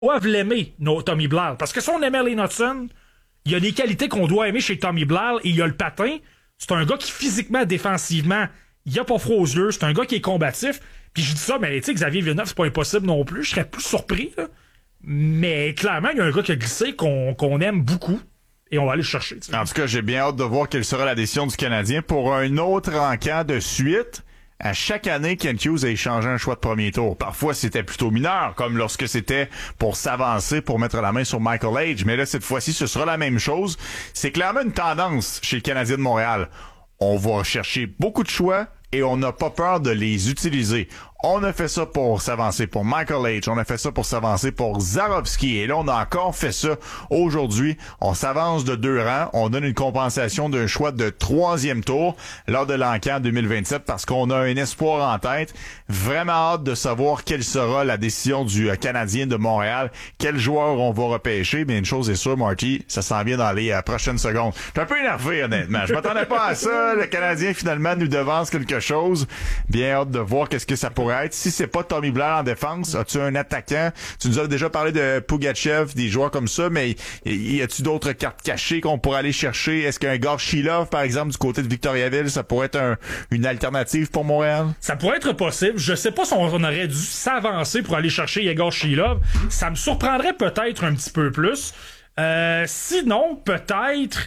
doivent l'aimer, Tommy Blair. Parce que si on aimait Lane Hudson, il y a des qualités qu'on doit aimer chez Tommy Blair et il y a le patin. C'est un gars qui, physiquement, défensivement, il a pas froid aux yeux. C'est un gars qui est combatif. Puis je dis ça, mais tu sais, Xavier Villeneuve, c'est pas impossible non plus. Je serais plus surpris, là. Mais clairement, il y a un gars qui a glissé qu'on aime beaucoup. Et on va aller le chercher. T'sais. En tout cas, j'ai bien hâte de voir quelle sera la décision du Canadien pour un autre encamp de suite. À chaque année, Kent Hughes a échangé un choix de premier tour. Parfois, c'était plutôt mineur, comme lorsque c'était pour s'avancer, pour mettre la main sur Michael Age. Mais là, cette fois-ci, ce sera la même chose. C'est clairement une tendance chez le Canadien de Montréal. On va chercher beaucoup de choix et on n'a pas peur de les utiliser. On a fait ça pour s'avancer pour Michael H. On a fait ça pour s'avancer pour Zarovski. Et là, on a encore fait ça aujourd'hui. On s'avance de 2 rangs. On donne une compensation d'un choix de 3e tour lors de l'encan 2027 parce qu'on a un espoir en tête. Vraiment hâte de savoir quelle sera la décision du Canadien de Montréal. Quel joueur on va repêcher. Mais une chose est sûre, Marty, ça s'en vient dans les prochaines secondes. Je suis un peu énervé, honnêtement. Je m'attendais pas à ça. Le Canadien, finalement, nous devance quelque chose. Bien hâte de voir qu'est-ce que ça pourrait être. Si c'est pas Tommy Blair en défense, as-tu un attaquant? Tu nous as déjà parlé de Pugachev, des joueurs comme ça, mais y a-tu d'autres cartes cachées qu'on pourrait aller chercher? Est-ce qu'un Gorchilov, par exemple, du côté de Victoriaville, ça pourrait être une alternative pour Montréal? Ça pourrait être possible. Je sais pas si on aurait dû s'avancer pour aller chercher Yegor Shilov. Ça me surprendrait peut-être un petit peu plus. Sinon, peut-être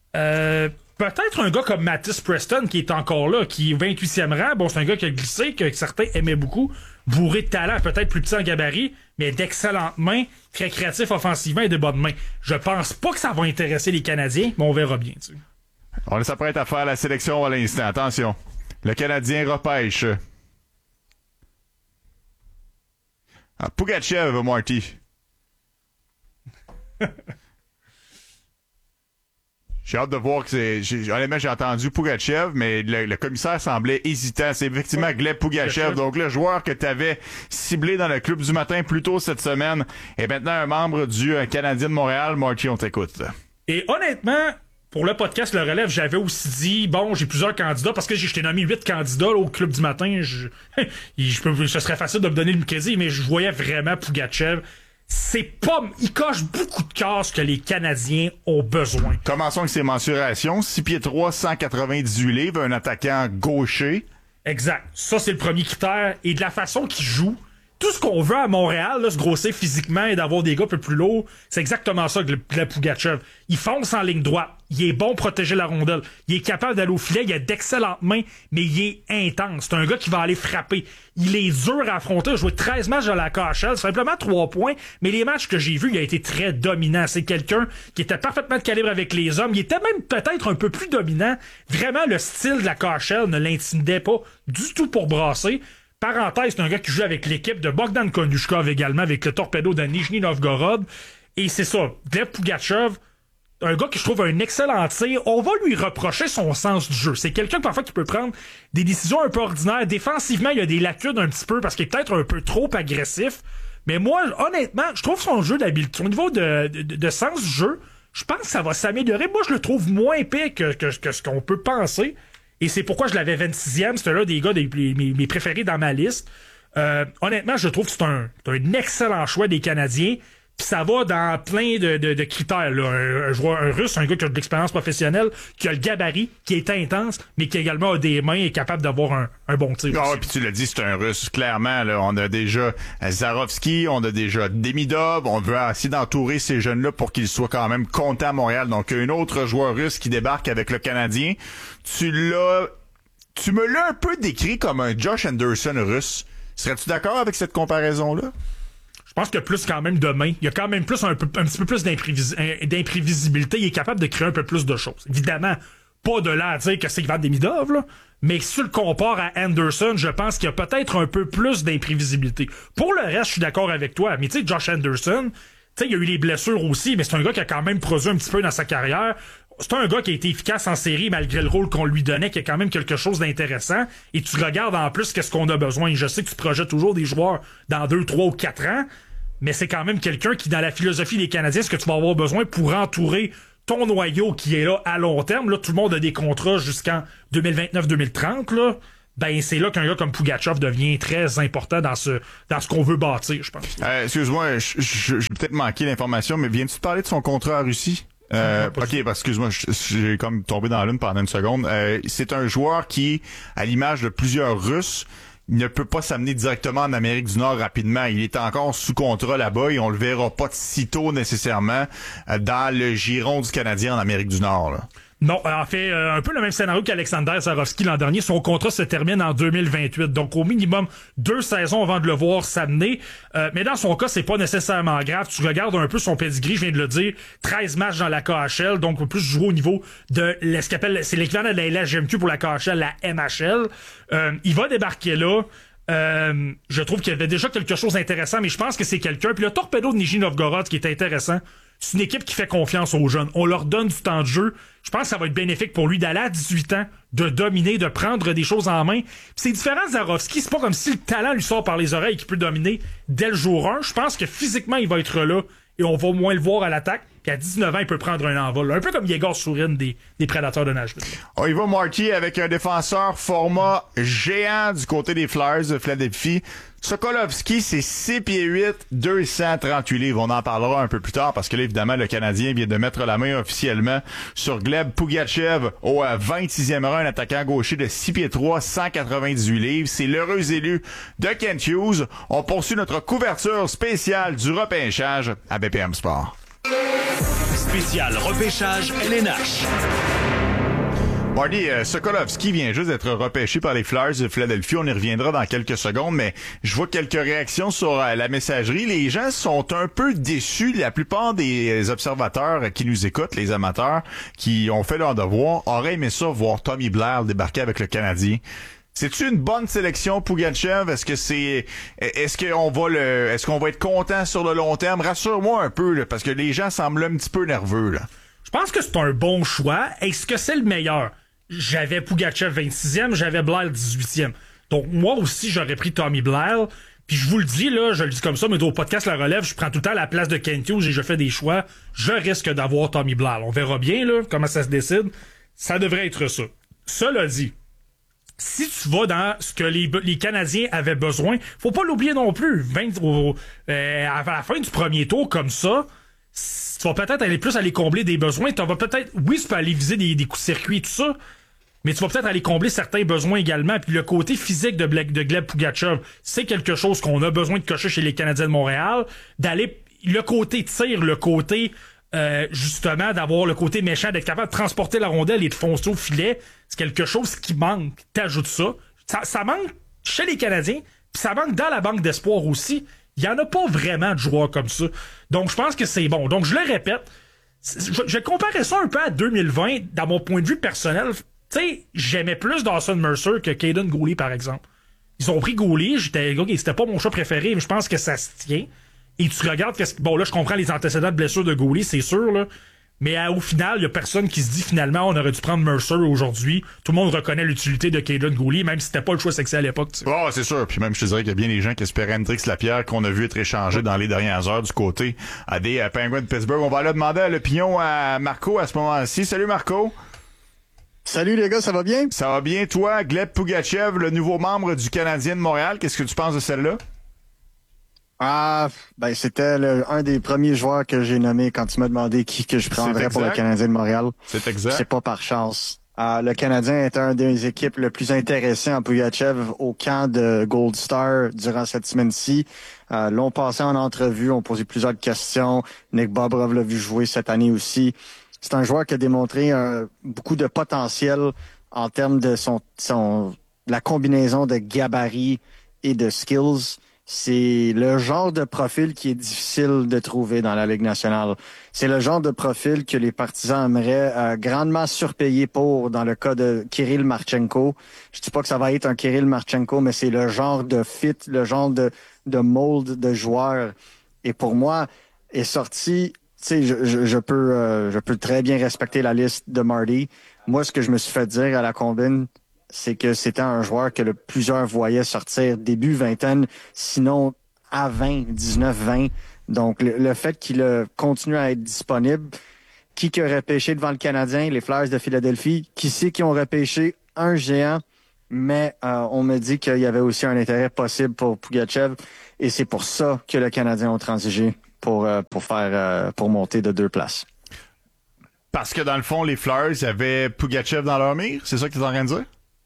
un gars comme Mattis Preston qui est encore là, qui est 28e rang. Bon, c'est un gars qui a glissé, que certains aimaient beaucoup. Bourré de talent, peut-être plus petit en gabarit, mais d'excellentes mains, très créatif offensivement et de bonnes mains. Je pense pas que ça va intéresser les Canadiens, mais on verra bien. Tu sais. On s'apprête à faire la sélection à l'instant. Attention. Le Canadien repêche. Pugachev, Marty. J'ai hâte de voir que honnêtement, j'ai entendu Pugachev, mais le commissaire semblait hésitant. C'est effectivement Gleb Pugachev. Donc, le joueur que tu avais ciblé dans le club du matin plus tôt cette semaine est maintenant un membre du Canadien de Montréal. Marty, on t'écoute. Et honnêtement, pour le podcast Le Relève, j'avais aussi dit, bon, j'ai plusieurs candidats, parce que je t'ai nommé 8 candidats là, au club du matin. Ce serait facile de me donner le crédit, mais je voyais vraiment Pugachev. Il coche beaucoup de cases que les Canadiens ont besoin. Commençons avec ses mensurations. 6 pieds 3, 198 livres, un attaquant gaucher. Exact. Ça, c'est le premier critère. Et de la façon qu'il joue, tout ce qu'on veut à Montréal, là, se grossir physiquement et d'avoir des gars un peu plus lourds, c'est exactement ça que le Pugachev. Il fonce en ligne droite. Il est bon pour protéger la rondelle. Il est capable d'aller au filet. Il a d'excellentes mains, mais il est intense. C'est un gars qui va aller frapper. Il est dur à affronter. Il a joué 13 matchs à la KHL. Simplement 3 points. Mais les matchs que j'ai vus, il a été très dominant. C'est quelqu'un qui était parfaitement de calibre avec les hommes. Il était même peut-être un peu plus dominant. Vraiment, le style de la KHL ne l'intimidait pas du tout pour brasser. Parenthèse, c'est un gars qui joue avec l'équipe de Bogdan Konushkov également, avec le Torpedo de Nijni Novgorod. Et c'est ça, Gleb Pugachev, un gars qui je trouve un excellent tir. On va lui reprocher son sens du jeu. C'est quelqu'un parfois qui peut prendre des décisions un peu ordinaires. Défensivement, il y a des lacunes un petit peu parce qu'il est peut-être un peu trop agressif. Mais moi, honnêtement, je trouve son jeu d'habileté, au niveau de sens du jeu, je pense que ça va s'améliorer. Moi, je le trouve moins épais que ce qu'on peut penser. Et c'est pourquoi je l'avais 26e. C'était là des gars mes préférés dans ma liste. Honnêtement, je trouve que c'est un excellent choix des Canadiens. Puis ça va dans plein de critères. Là. Un joueur, un Russe, un gars qui a de l'expérience professionnelle, qui a le gabarit, qui est intense, mais qui également a des mains et est capable d'avoir un bon tir. Ah, puis tu l'as dit, c'est un Russe. Clairement, là, on a déjà Zarovski, on a déjà Demidov. On veut essayer d'entourer ces jeunes-là pour qu'ils soient quand même contents à Montréal. Donc, un autre joueur russe qui débarque avec le Canadien. Tu me l'as un peu décrit comme un Josh Anderson russe. Serais-tu d'accord avec cette comparaison-là? Je pense qu'il y a plus quand même de mains. Il y a quand même plus un petit peu plus d'imprévisibilité. Il est capable de créer un peu plus de choses. Évidemment, pas de là à dire que c'est Ivan Demidov, là. Mais si tu le compares à Anderson, je pense qu'il y a peut-être un peu plus d'imprévisibilité. Pour le reste, je suis d'accord avec toi. Mais tu sais, Josh Anderson, tu sais, il y a eu les blessures aussi, mais c'est un gars qui a quand même produit un petit peu dans sa carrière. C'est un gars qui a été efficace en série malgré le rôle qu'on lui donnait, qui a quand même quelque chose d'intéressant. Et tu regardes en plus qu'est-ce qu'on a besoin. Je sais que tu projettes toujours des joueurs dans 2, 3 ou 4 ans, mais c'est quand même quelqu'un qui, dans la philosophie des Canadiens, ce que tu vas avoir besoin pour entourer ton noyau qui est là à long terme. Là, tout le monde a des contrats jusqu'en 2029-2030, là. ben c'est là qu'un gars comme Pugachev devient très important dans ce qu'on veut bâtir, je pense. Excuse-moi, j'ai peut-être manqué l'information, mais viens-tu de parler de son contrat en Russie? Ok, excuse-moi, j'ai comme tombé dans la lune pendant une seconde. C'est un joueur qui, à l'image de plusieurs Russes, ne peut pas s'amener directement en Amérique du Nord rapidement. Il est encore sous contrat là-bas et on le verra pas de sitôt nécessairement dans le giron du Canadien en Amérique du Nord, là. Non, en fait, un peu le même scénario qu'Alexander Zarovski l'an dernier. Son contrat se termine en 2028. Donc, au minimum, 2 saisons avant de le voir s'amener. Mais dans son cas, c'est pas nécessairement grave. Tu regardes un peu son pedigree, je viens de le dire. 13 matchs dans la KHL. Donc, plus jouer au niveau de ce qu'appelle, c'est l'équivalent de la LHMQ pour la KHL, la MHL. Il va débarquer là. Je trouve qu'il y avait déjà quelque chose d'intéressant, mais je pense que c'est quelqu'un. Puis le torpedo de Nijni Novgorod qui est intéressant. C'est une équipe qui fait confiance aux jeunes. On leur donne du temps de jeu. Je pense que ça va être bénéfique pour lui d'aller à 18 ans, de dominer, de prendre des choses en main. Puis c'est différent de Zarovski. C'est pas comme si le talent lui sort par les oreilles et qu'il peut dominer dès le jour 1. Je pense que physiquement, il va être là et on va moins le voir à l'attaque. Puis à 19 ans, il peut prendre un envol. Un peu comme Yegor Sourin des Prédateurs de Nashville. On y va, Marty, avec un défenseur format géant du côté des Flyers de Philadelphie. Sokolovski, c'est 6 pieds 8, 238 livres. On en parlera un peu plus tard parce que là, évidemment, le Canadien vient de mettre la main officiellement sur Gleb Pugachev au 26e rang, un attaquant gaucher de 6 pieds 3, 198 livres. C'est l'heureux élu de Kent Hughes. On poursuit notre couverture spéciale du repêchage à BPM Sport. Spécial repêchage LNH. Marty, Sokolovski vient juste d'être repêché par les Flyers de Philadelphie. On y reviendra dans quelques secondes, mais je vois quelques réactions sur la messagerie. Les gens sont un peu déçus. La plupart des observateurs qui nous écoutent, les amateurs, qui ont fait leur devoir, auraient aimé ça voir Tommy Blair débarquer avec le Canadien. C'est-tu une bonne sélection, Pugachev? Est-ce qu'on va être content sur le long terme? Rassure-moi un peu, là, parce que les gens semblent un petit peu nerveux, là. Je pense que c'est un bon choix. Est-ce que c'est le meilleur? J'avais Pugachev 26e, j'avais Blair 18e. Donc, moi aussi, j'aurais pris Tommy Blair. Puis je vous le dis, là, je le dis comme ça, mais au podcast La Relève, je prends tout le temps la place de Kent Hughes et je fais des choix. Je risque d'avoir Tommy Blair. On verra bien, là, comment ça se décide. Ça devrait être ça. Cela dit, si tu vas dans ce que les Canadiens avaient besoin, faut pas l'oublier non plus. À la fin du premier tour, comme ça, tu vas peut-être aller combler des besoins. Tu vas peut-être, oui, tu peux aller viser des coups de circuit et tout ça, mais tu vas peut-être aller combler certains besoins également. Puis le côté physique de Gleb Pugachev, c'est quelque chose qu'on a besoin de cocher chez les Canadiens de Montréal. D'aller le côté tir, le côté justement d'avoir le côté méchant, d'être capable de transporter la rondelle et de foncer au filet, c'est quelque chose qui manque. T'ajoutes ça manque chez les Canadiens, puis ça manque dans la banque d'espoir aussi. Il y en a pas vraiment de joueurs comme ça. Donc je pense que c'est bon. Donc je le répète, je comparais ça un peu à 2020 dans mon point de vue personnel. Tu sais, j'aimais plus Dawson Mercer que Caden Goulet, par exemple. Ils ont pris Goulet, c'était pas mon choix préféré, mais je pense que ça se tient. Et tu regardes bon là je comprends les antécédents de blessure de Goulet, c'est sûr là. Mais au final, il y a personne qui se dit finalement on aurait dû prendre Mercer aujourd'hui. Tout le monde reconnaît l'utilité de Caden Goulet, même si c'était pas le choix sexy à l'époque. Oh, c'est sûr. Puis même je te dirais qu'il y a bien des gens qui espéraient Hendrix Lapierre qu'on a vu être échangé dans les dernières heures du côté des Penguins de Pittsburgh. On va aller demander l'opinion à Marco à ce moment-ci. Salut Marco. Salut les gars, ça va bien? Ça va bien, toi, Gleb Pugachev, le nouveau membre du Canadien de Montréal. Qu'est-ce que tu penses de celle-là? C'était un des premiers joueurs que j'ai nommé quand tu m'as demandé qui que je prendrais pour le Canadien de Montréal. C'est exact. C'est pas par chance. Le Canadien est un des équipes le plus intéressées en Pugachev au camp de Gold Star durant cette semaine-ci. L'ont passé en entrevue, ont posé plusieurs questions. Nick Bobrov l'a vu jouer cette année aussi. C'est un joueur qui a démontré beaucoup de potentiel en termes de la combinaison de gabarit et de skills. C'est le genre de profil qui est difficile de trouver dans la Ligue nationale. C'est le genre de profil que les partisans aimeraient grandement surpayer pour, dans le cas de Kirill Marchenko. Je dis pas que ça va être un Kirill Marchenko, mais c'est le genre de fit, le genre de mold de joueur. Et pour moi, est sorti, tu sais, je peux très bien respecter la liste de Marty. Moi, ce que je me suis fait dire à la combine, c'est que c'était un joueur que plusieurs voyaient sortir début vingtaine, sinon à 19-20. Donc, le fait qu'il continue à être disponible, qui aurait pêché devant le Canadien, les Flyers de Philadelphie, qui sait qui ont repêché un géant mais on me dit qu'il y avait aussi un intérêt possible pour Pougatchev, et c'est pour ça que le Canadien ont transigé pour monter de 2 places. Parce que dans le fond, les Flyers, il y avait Pougatchev dans leur mire? C'est ça que tu es en train de dire?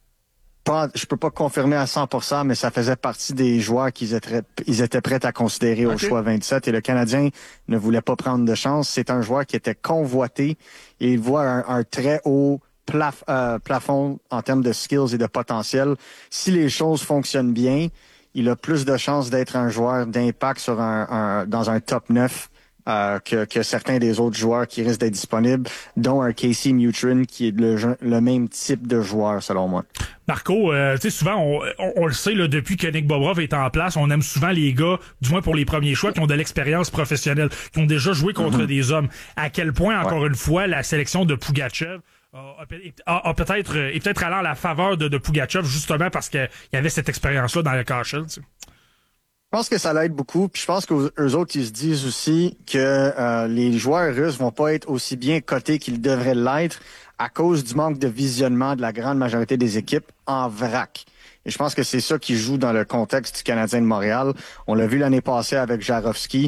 Je peux pas confirmer à 100%, mais ça faisait partie des joueurs qu'ils étaient prêts à considérer au choix 27, et le Canadien ne voulait pas prendre de chance. C'est un joueur qui était convoité, et il voit un très haut plafond en termes de skills et de potentiel. Si les choses fonctionnent bien, il a plus de chances d'être un joueur d'impact dans un top 9 que certains des autres joueurs qui risquent d'être disponibles, dont un Casey Mutrin qui est le même type de joueur, selon moi. Marco, tu sais, souvent, on le sait, là, depuis que Nick Bobrov est en place, on aime souvent les gars, du moins pour les premiers choix, qui ont de l'expérience professionnelle, qui ont déjà joué contre des hommes. À quel point, encore une fois, la sélection de Pougatchev est peut-être allant à la faveur de Pougatchev, justement parce qu'il y avait cette expérience-là dans le KHL, tu sais. Je pense que ça l'aide beaucoup, puis je pense qu'eux autres, ils se disent aussi que les joueurs russes vont pas être aussi bien cotés qu'ils devraient l'être à cause du manque de visionnement de la grande majorité des équipes en vrac. Et je pense que c'est ça qui joue dans le contexte du Canadien de Montréal. On l'a vu l'année passée avec Jarofsky.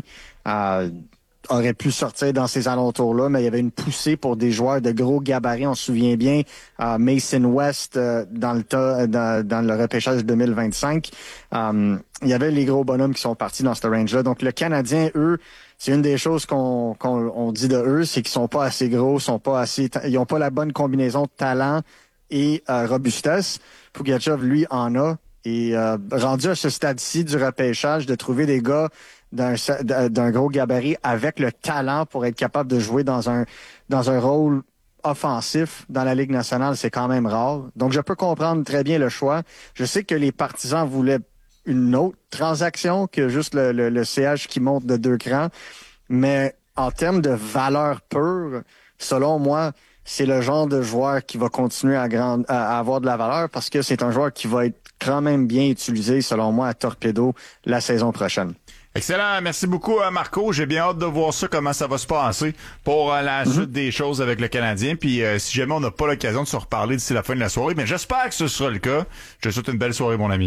Aurait pu sortir dans ces alentours-là, mais il y avait une poussée pour des joueurs de gros gabarits. On se souvient bien, Mason West dans le repêchage 2025. Il y avait les gros bonhommes qui sont partis dans ce range-là. Donc le Canadien, eux, c'est une des choses qu'on dit de eux, c'est qu'ils sont pas assez gros, ils ont pas la bonne combinaison de talent et robustesse. Pougatchev, lui, en a. Et rendu à ce stade-ci du repêchage, de trouver des gars d'un gros gabarit avec le talent pour être capable de jouer dans un rôle offensif dans la Ligue nationale, c'est quand même rare. Donc, je peux comprendre très bien le choix. Je sais que les partisans voulaient une autre transaction que juste le CH qui monte de 2 crans. Mais en termes de valeur pure, selon moi, c'est le genre de joueur qui va continuer à avoir de la valeur parce que c'est un joueur qui va être quand même bien utilisé, selon moi, à Torpedo la saison prochaine. Excellent. Merci beaucoup, Marco. J'ai bien hâte de voir ça, comment ça va se passer pour la suite des choses avec le Canadien. Puis si jamais on n'a pas l'occasion de se reparler d'ici la fin de la soirée, mais j'espère que ce sera le cas. Je te souhaite une belle soirée, mon ami.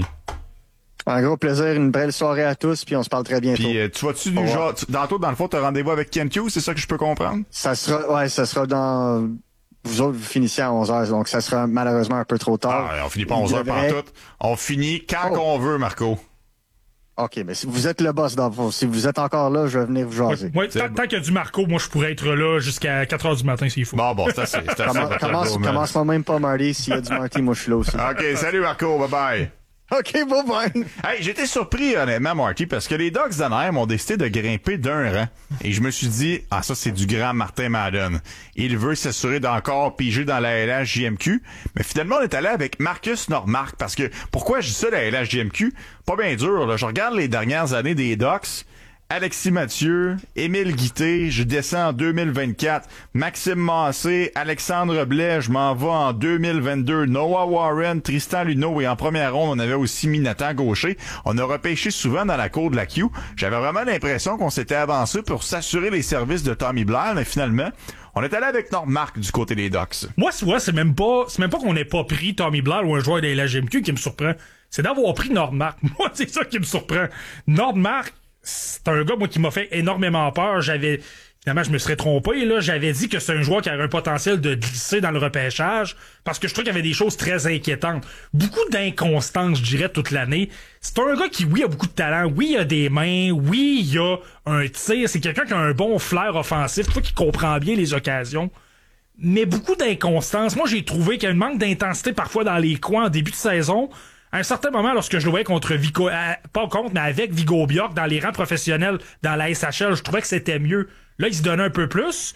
Un gros plaisir, une belle soirée à tous, puis on se parle très bientôt. Puis tu vas-tu du genre, dans le fond, t'as rendez-vous avec Kent Hughes, c'est ça que je peux comprendre? Ça sera dans... Vous autres, vous finissez à 11h, donc ça sera malheureusement un peu trop tard. On finit pas à 11h pantoute. On finit quand qu'on veut, Marco. OK, mais si vous êtes le boss dans le fond, si vous êtes encore là, je vais venir vous jaser. Oui, tant qu'il y a du Marco, moi je pourrais être là jusqu'à 4h du matin s'il faut. Bon, c'est assez. Commence même pas, Marty. S'il y a du Marty, moi je suis là aussi. OK, salut Marco, bye-bye. OK, bye-bye. Hey, j'étais surpris, honnêtement, Marty, parce que les Ducks d'Anaheim ont décidé de grimper d'un rang. Et je me suis dit, ça, c'est du grand Martin Madden. Il veut s'assurer d'encore piger dans la LHJMQ. Mais finalement, on est allé avec Marcus Nordmark. Parce que, pourquoi je dis ça, la LHJMQ? Pas bien dur, là. Je regarde les dernières années des Ducks. Alexis Mathieu, Émile Guité, je descends en 2024. Maxime Massé, Alexandre Blais, je m'en vais en 2022. Noah Warren, Tristan Luneau et en première ronde, on avait aussi mis Nathan Gaucher. On a repêché souvent dans la cour de la Q. J'avais vraiment l'impression qu'on s'était avancé pour s'assurer les services de Tommy Blair, mais finalement, on est allé avec Nordmark du côté des Ducks. Moi, c'est même pas qu'on n'ait pas pris Tommy Blair ou un joueur de la GMQ qui me surprend. C'est d'avoir pris Nordmark. Moi, c'est ça qui me surprend. Nordmark, c'est un gars, moi, qui m'a fait énormément peur. Finalement, je me serais trompé, là. J'avais dit que c'est un joueur qui avait un potentiel de glisser dans le repêchage parce que je trouve qu'il y avait des choses très inquiétantes. Beaucoup d'inconstance, je dirais, toute l'année. C'est un gars qui, oui, a beaucoup de talent. Oui, il a des mains. Oui, il a un tir. C'est quelqu'un qui a un bon flair offensif. C'est toi qui comprend bien les occasions. Mais beaucoup d'inconstance. Moi, j'ai trouvé qu'il y a un manque d'intensité parfois dans les coins en début de saison. À un certain moment, lorsque je le voyais contre Vigo, pas contre, mais avec Viggo Bjork dans les rangs professionnels dans la SHL, je trouvais que c'était mieux. Là, il se donnait un peu plus.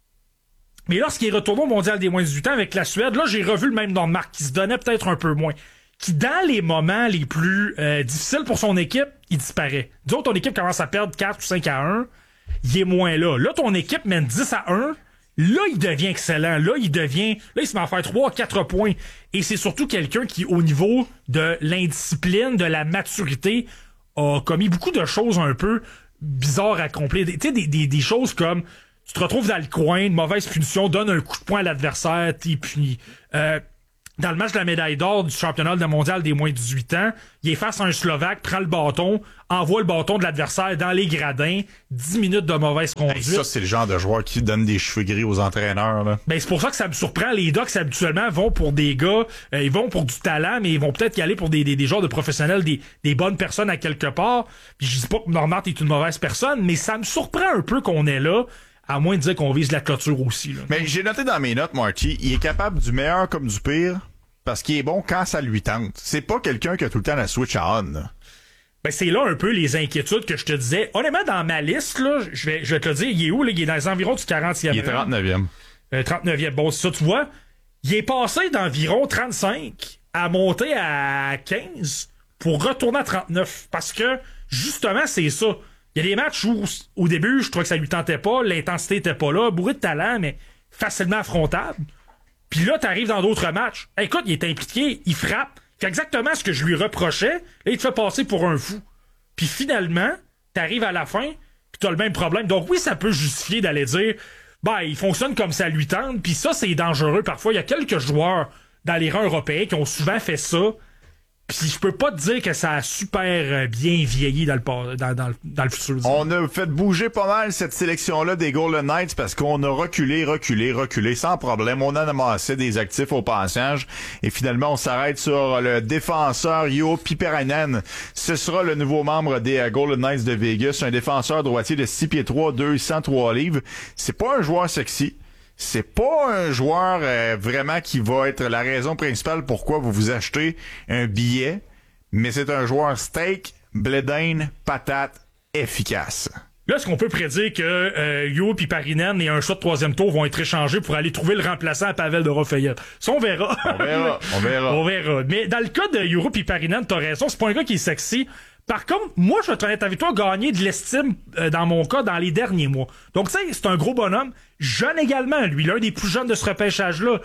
Mais lorsqu'il est retourné au Mondial des moins de 18 ans avec la Suède, là, j'ai revu le même Nordmark qui se donnait peut-être un peu moins. Qui, dans les moments les plus difficiles pour son équipe, il disparaît. Disons, ton équipe commence à perdre 4 ou 5-1, il est moins là. Là, ton équipe mène 10-1, là, il devient excellent. Là, il se met à faire 3-4 points. Et c'est surtout quelqu'un qui, au niveau de l'indiscipline, de la maturité, a commis beaucoup de choses un peu bizarres à accomplir. Tu sais, des choses comme, tu te retrouves dans le coin, une mauvaise punition, donne un coup de poing à l'adversaire, t'es puni. dans le match de la médaille d'or du championnat mondial des moins de 18 ans, il est face à un Slovaque, prend le bâton, envoie le bâton de l'adversaire dans les gradins, 10 minutes de mauvaise conduite. Hey, ça, c'est le genre de joueur qui donne des cheveux gris aux entraîneurs. Là. Ben, c'est pour ça que ça me surprend. Les Ducks, habituellement, vont pour des gars, ils vont pour du talent, mais ils vont peut-être y aller pour des genres de professionnels, des bonnes personnes à quelque part. Puis je dis pas que Normand est une mauvaise personne, mais ça me surprend un peu qu'on est là. À moins de dire qu'on vise la clôture aussi. Là. Mais j'ai noté dans mes notes, Marty, il est capable du meilleur comme du pire parce qu'il est bon quand ça lui tente. C'est pas quelqu'un qui a tout le temps la switch à on. Là. Ben c'est là un peu les inquiétudes que je te disais. Honnêtement, dans ma liste, là, je vais te le dire, il est où? Là? Il est dans les environs du 40e. Il est 39e. 39e. Bon, ça, tu vois, il est passé d'environ 35 à monter à 15 pour retourner à 39. Parce que, justement, c'est ça. Il y a des matchs où, au début, je trouvais que ça lui tentait pas, l'intensité était pas là, bourré de talent, mais facilement affrontable. Puis là, t'arrives dans d'autres matchs. Écoute, il est impliqué, il frappe, fait exactement ce que je lui reprochais, là, il te fait passer pour un fou. Puis finalement, t'arrives à la fin, puis t'as le même problème. Donc oui, ça peut justifier d'aller dire, ben, il fonctionne comme ça lui tente, puis ça, c'est dangereux parfois. Il y a quelques joueurs dans les rangs européens qui ont souvent fait ça. Puis je peux pas te dire que ça a super bien vieilli dans le futur. On a fait bouger pas mal cette sélection-là des Golden Knights parce qu'on a reculé sans problème. On en a amassé des actifs au passage. Et finalement, on s'arrête sur le défenseur Juho Piiperainen. Ce sera le nouveau membre des Golden Knights de Vegas. Un défenseur droitier de 6 pieds 3, 203 livres. C'est pas un joueur sexy. C'est pas un joueur vraiment qui va être la raison principale pourquoi vous vous achetez un billet, mais c'est un joueur steak, blédine, patate, efficace. Là, est-ce qu'on peut prédire que Juho Piiperainen et un choix de 3e tour vont être échangés pour aller trouver le remplaçant à Pavel Dorofeyev? Ça, on verra. On verra. Mais dans le cas de Juho Piiperainen, t'as raison, c'est pas un gars qui est sexy. Par contre, moi, je vais être honnête avec toi, gagner de l'estime, dans mon cas, dans les derniers mois. Donc, tu sais, c'est un gros bonhomme. Jeune également, lui, l'un des plus jeunes de ce repêchage-là.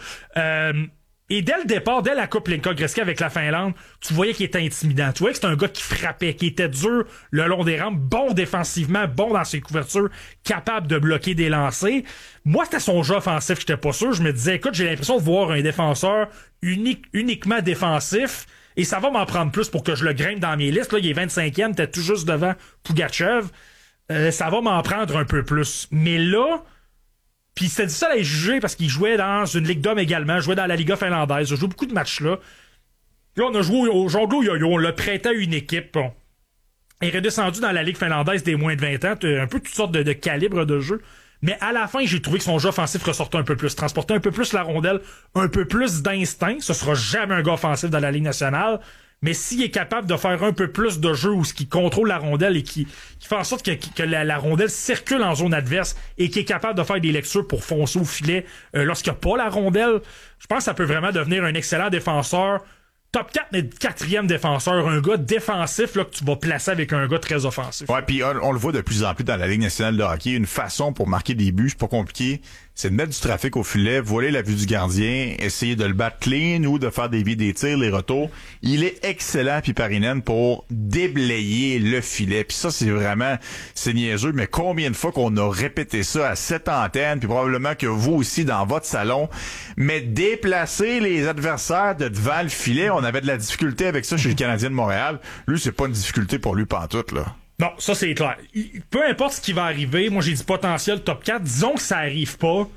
Et dès le départ, dès la Coupe Linka-Gretzky avec la Finlande, tu voyais qu'il était intimidant. Tu voyais que c'était un gars qui frappait, qui était dur le long des rampes, bon défensivement, bon dans ses couvertures, capable de bloquer des lancers. Moi, c'était son jeu offensif, j'étais pas sûr. Je me disais, écoute, j'ai l'impression de voir un défenseur uniquement défensif. Et ça va m'en prendre plus pour que je le grimpe dans mes listes. Là, il est 25e, t'es tout juste devant Pugachev. Ça va m'en prendre un peu plus. Mais là, puis c'était difficile à les juger parce qu'il jouait dans une Ligue d'hommes également, jouait dans la Liga finlandaise, il a joué beaucoup de matchs là. Là, on a joué au jongleur yo-yo, on l'a prêté à une équipe. Bon. Il est redescendu dans la Ligue finlandaise des moins de 20 ans, un peu toutes sortes de calibres de jeu. Mais à la fin, j'ai trouvé que son jeu offensif ressortait un peu plus, transportait un peu plus la rondelle, un peu plus d'instinct. Ce sera jamais un gars offensif dans la Ligue nationale. Mais s'il est capable de faire un peu plus de jeu où ce qui contrôle la rondelle et qui fait en sorte que la rondelle circule en zone adverse et qui est capable de faire des lectures pour foncer au filet lorsqu'il n'y a pas la rondelle, je pense que ça peut vraiment devenir un excellent défenseur. Top 4, mais 4e défenseur, un gars défensif là, que tu vas placer avec un gars très offensif. Ouais, puis on le voit de plus en plus dans la Ligue nationale de hockey. Une façon pour marquer des buts, c'est pas compliqué. C'est de mettre du trafic au filet, voiler la vue du gardien, essayer de le battre clean ou de faire des tirs, les retours. Il est excellent, Piiperainen, pour déblayer le filet. Puis ça, c'est niaiseux, mais combien de fois qu'on a répété ça à cette antenne, puis probablement que vous aussi dans votre salon, mais déplacer les adversaires de devant le filet, on avait de la difficulté avec ça chez le Canadien de Montréal. Lui, c'est pas une difficulté pour lui pantoute, là. Non, ça c'est clair. Peu importe ce qui va arriver, moi j'ai dit potentiel top 4, disons que ça arrive pas.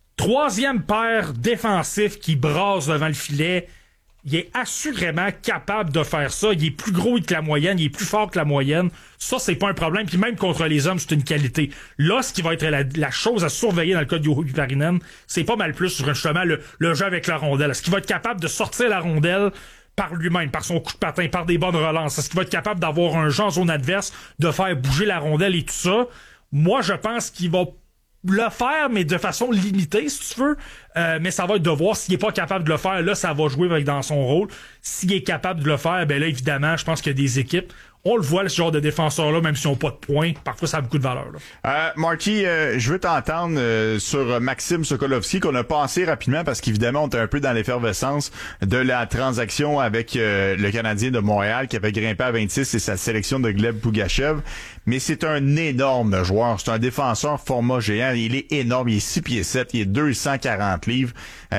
3e paire défensif qui brasse devant le filet, il est assurément capable de faire ça. Il est plus gros que la moyenne, il est plus fort que la moyenne. Ça, c'est pas un problème. Puis même contre les hommes, c'est une qualité. Là, ce qui va être la chose à surveiller dans le cas de Juho Piiperainen, c'est pas mal plus sur justement le jeu avec la rondelle. Est-ce qu'il va être capable de sortir la rondelle par lui-même, par son coup de patin, par des bonnes relances? Est-ce qu'il va être capable d'avoir un jeu en zone adverse, de faire bouger la rondelle et tout ça? Moi, je pense qu'il va le faire, mais de façon limitée, si tu veux. Mais ça va être de voir s'il est pas capable de le faire. Là, ça va jouer dans son rôle. S'il est capable de le faire, ben là, évidemment, je pense qu'il y a des équipes. On le voit, ce genre de défenseurs-là, même s'ils n'ont pas de points, parfois ça a beaucoup de valeur. Là. Marty, je veux t'entendre sur Maxime Sokolovski, qu'on a passé rapidement parce qu'évidemment, on était un peu dans l'effervescence de la transaction avec le Canadien de Montréal qui avait grimpé à 26 et sa sélection de Gleb Pougachev. Mais c'est un énorme joueur. C'est un défenseur format géant. Il est énorme. Il est 6 pieds 7. Il est 240 livres.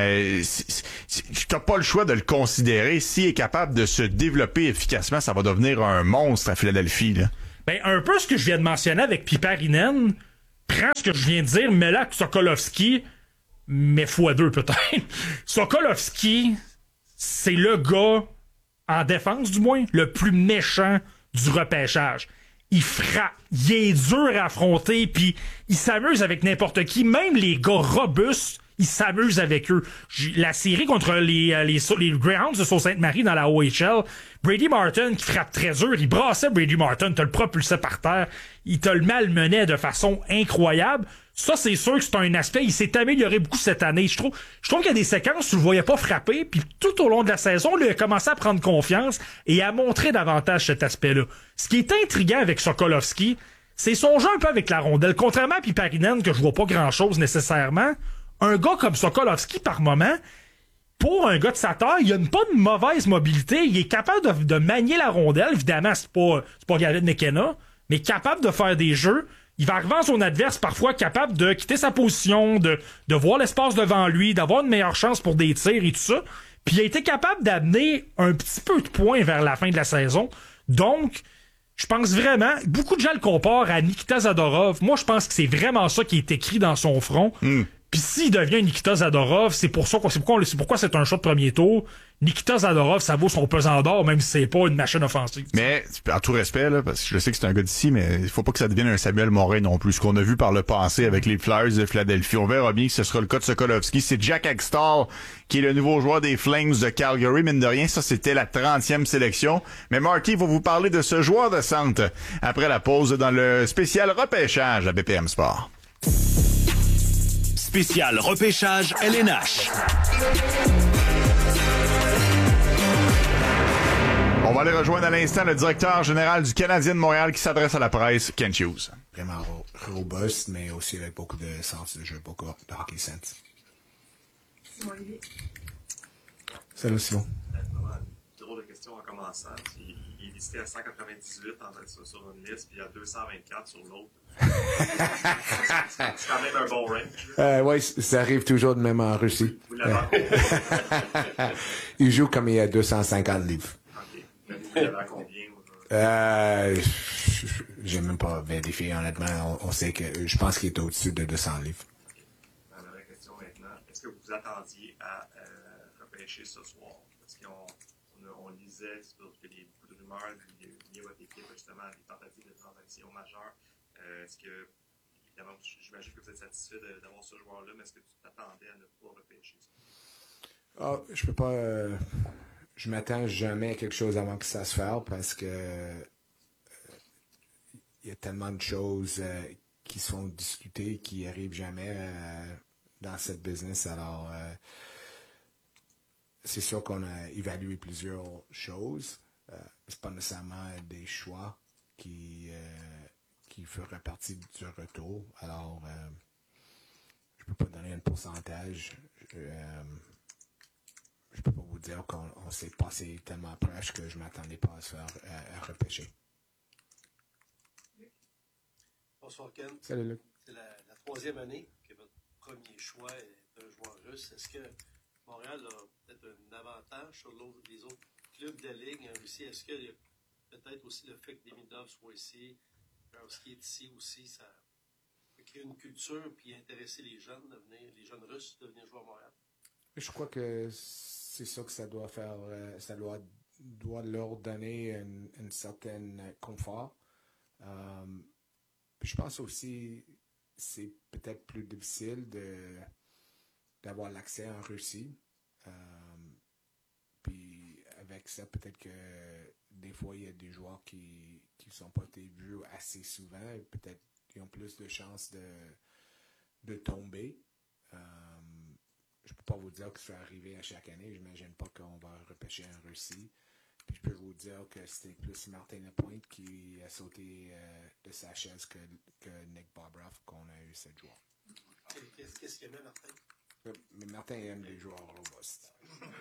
T'as pas le choix de le considérer. S'il est capable de se développer efficacement, ça va devenir un monstre à Philadelphie, là. Ben, un peu ce que je viens de mentionner avec Piparinen, prends ce que je viens de dire, mais là, Sokolovski, mais x2 peut-être. Sokolovski, c'est le gars, en défense du moins, le plus méchant du repêchage. Il frappe, il est dur à affronter, puis il s'amuse avec n'importe qui, même les gars robustes, il s'amuse avec eux. La série contre les Greyhounds de Sault-Sainte-Marie dans la OHL, Brady Martin qui frappe très dur, il brassait Brady Martin, te le propulsait par terre, il te le malmenait de façon incroyable. Ça, c'est sûr que c'est un aspect, il s'est amélioré beaucoup cette année. Je trouve qu'il y a des séquences où tu le voyais pas frapper, puis tout au long de la saison, il a commencé à prendre confiance et à montrer davantage cet aspect-là. Ce qui est intriguant avec Sokolovski, c'est son jeu un peu avec la rondelle. Contrairement à Piparinen, que je vois pas grand-chose nécessairement, un gars comme Sokolovski, par moment, pour un gars de sa taille, il a pas de mauvaise mobilité. Il est capable de manier la rondelle. Évidemment, c'est pas Gavin McKenna, mais capable de faire des jeux. Il va arriver en zone adverse, parfois capable de quitter sa position, de voir l'espace devant lui, d'avoir une meilleure chance pour des tirs et tout ça. Puis il a été capable d'amener un petit peu de points vers la fin de la saison. Donc, je pense vraiment, beaucoup de gens le comparent à Nikita Zadorov. Moi, je pense que c'est vraiment ça qui est écrit dans son front. Puis s'il devient Nikita Zadorov, c'est pourquoi c'est un choix de premier tour. Nikita Zadorov, ça vaut son pesant d'or, même si c'est pas une machine offensive. Mais, en tout respect, là, parce que je sais que c'est un gars d'ici, mais il faut pas que ça devienne un Samuel Morin non plus. Ce qu'on a vu par le passé avec les Flyers de Philadelphie. On verra bien que ce sera le cas de Sokolovski. C'est Jack Hextall, qui est le nouveau joueur des Flames de Calgary. Mine de rien, ça, c'était la 30e sélection. Mais Marty va vous parler de ce joueur de centre après la pause dans le spécial repêchage à BPM Sport. Spécial repêchage LNH. On va aller rejoindre à l'instant le directeur général du Canadien de Montréal qui s'adresse à la presse, Kent Hughes. Vraiment robuste, mais aussi avec beaucoup de sens de jeu, beaucoup de hockey sense. Salut Simon. Drôle de question en commençant. Il est listé à 198 sur une liste, puis il y a 224 sur l'autre. C'est quand même un bon range. Oui, ça arrive toujours de même en Russie. Vous l'avez combien? Il joue comme il y a 250 livres. OK. Mais vous l'avez à combien? J'ai même pas vérifié, honnêtement. On sait que je pense qu'il est au-dessus de 200 livres. La vraie question maintenant, est-ce que vous attendiez à repêcher ce soir? Parce qu'on lisait sur beaucoup de rumeurs liées à votre équipe, justement, des tentatives de transactions majeures. Est-ce que, évidemment, j'imagine que vous êtes satisfait d'avoir ce joueur-là, mais est-ce que tu t'attendais à ne pas repêcher ça? Je peux pas. Je m'attends jamais à quelque chose avant que ça se fasse parce que il y a tellement de choses qui sont discutées qui arrivent jamais dans cette business. Alors, c'est sûr qu'on a évalué plusieurs choses. C'est pas nécessairement des choix qui feraient partie du retour. Alors, je peux pas donner un pourcentage. Je peux pas vous dire qu'on s'est passé tellement proche que je m'attendais pas à se faire repêcher. Bonsoir Ken. Salut Luc. C'est la troisième année que votre premier choix est un joueur russe. Est-ce que Montréal a peut-être un avantage sur les autres clubs de la Ligue en Russie? Est-ce qu'il y a peut-être aussi le fait que Demidov soit ici, Karski est ici aussi, ça peut créer une culture puis intéresser les jeunes Russes de venir jouer à Montréal? Je crois que c'est ça que ça doit faire. Ça doit leur donner un certain confort. Puis je pense aussi c'est peut-être plus difficile d'avoir l'accès en Russie. Puis avec ça, peut-être que des fois, il y a des joueurs qui ne sont pas vus assez souvent et peut-être qu'ils ont plus de chances de tomber. Je peux pas vous dire que ça va arriver à chaque année. J'imagine pas qu'on va repêcher en Russie. Puis je peux vous dire que c'était plus Martin Lapointe qui a sauté de sa chaise que Nick Bobroff qu'on a eu 7 joueurs. Qu'est-ce qu'il aimait, Martin? Mais Martin aime les joueurs robustes.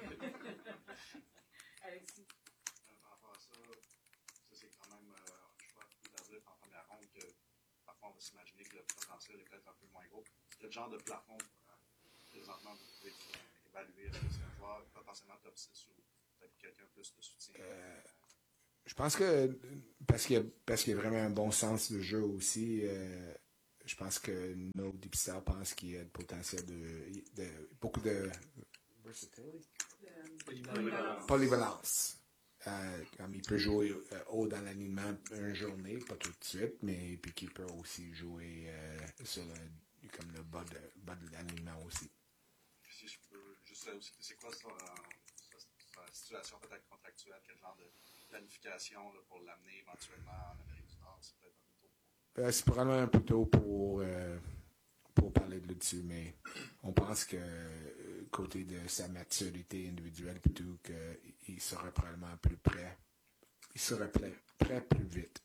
Alexis. Par rapport à ça, c'est quand même un choix plus tardif en première ronde que parfois on va s'imaginer que le potentiel est peut-être un peu moins gros. Quel genre de plafond présentement vous pouvez évaluer? Est-ce que c'est un joueur potentiellement top 6 ou peut-être quelqu'un plus de soutien? Je pense que parce qu'il y a vraiment un bon sens de jeu aussi, je pense que nos dépisteurs pensent qu'il y a le potentiel de beaucoup de versatility. Polyvalence. Comme il peut jouer haut dans l'alignement une journée, pas tout de suite, mais puis qu'il peut aussi jouer sur comme le bas de l'alignement aussi. Si je peux juste aussi, c'est quoi sa situation peut-être contractuelle, quel genre de planification là, pour l'amener éventuellement en Amérique du Nord, c'est peut-être un peu tôt. C'est probablement un peu tôt pour parler de là-dessus, mais on pense que côté de sa maturité individuelle, plutôt qu'il serait probablement plus prêt. Il serait prêt plus vite.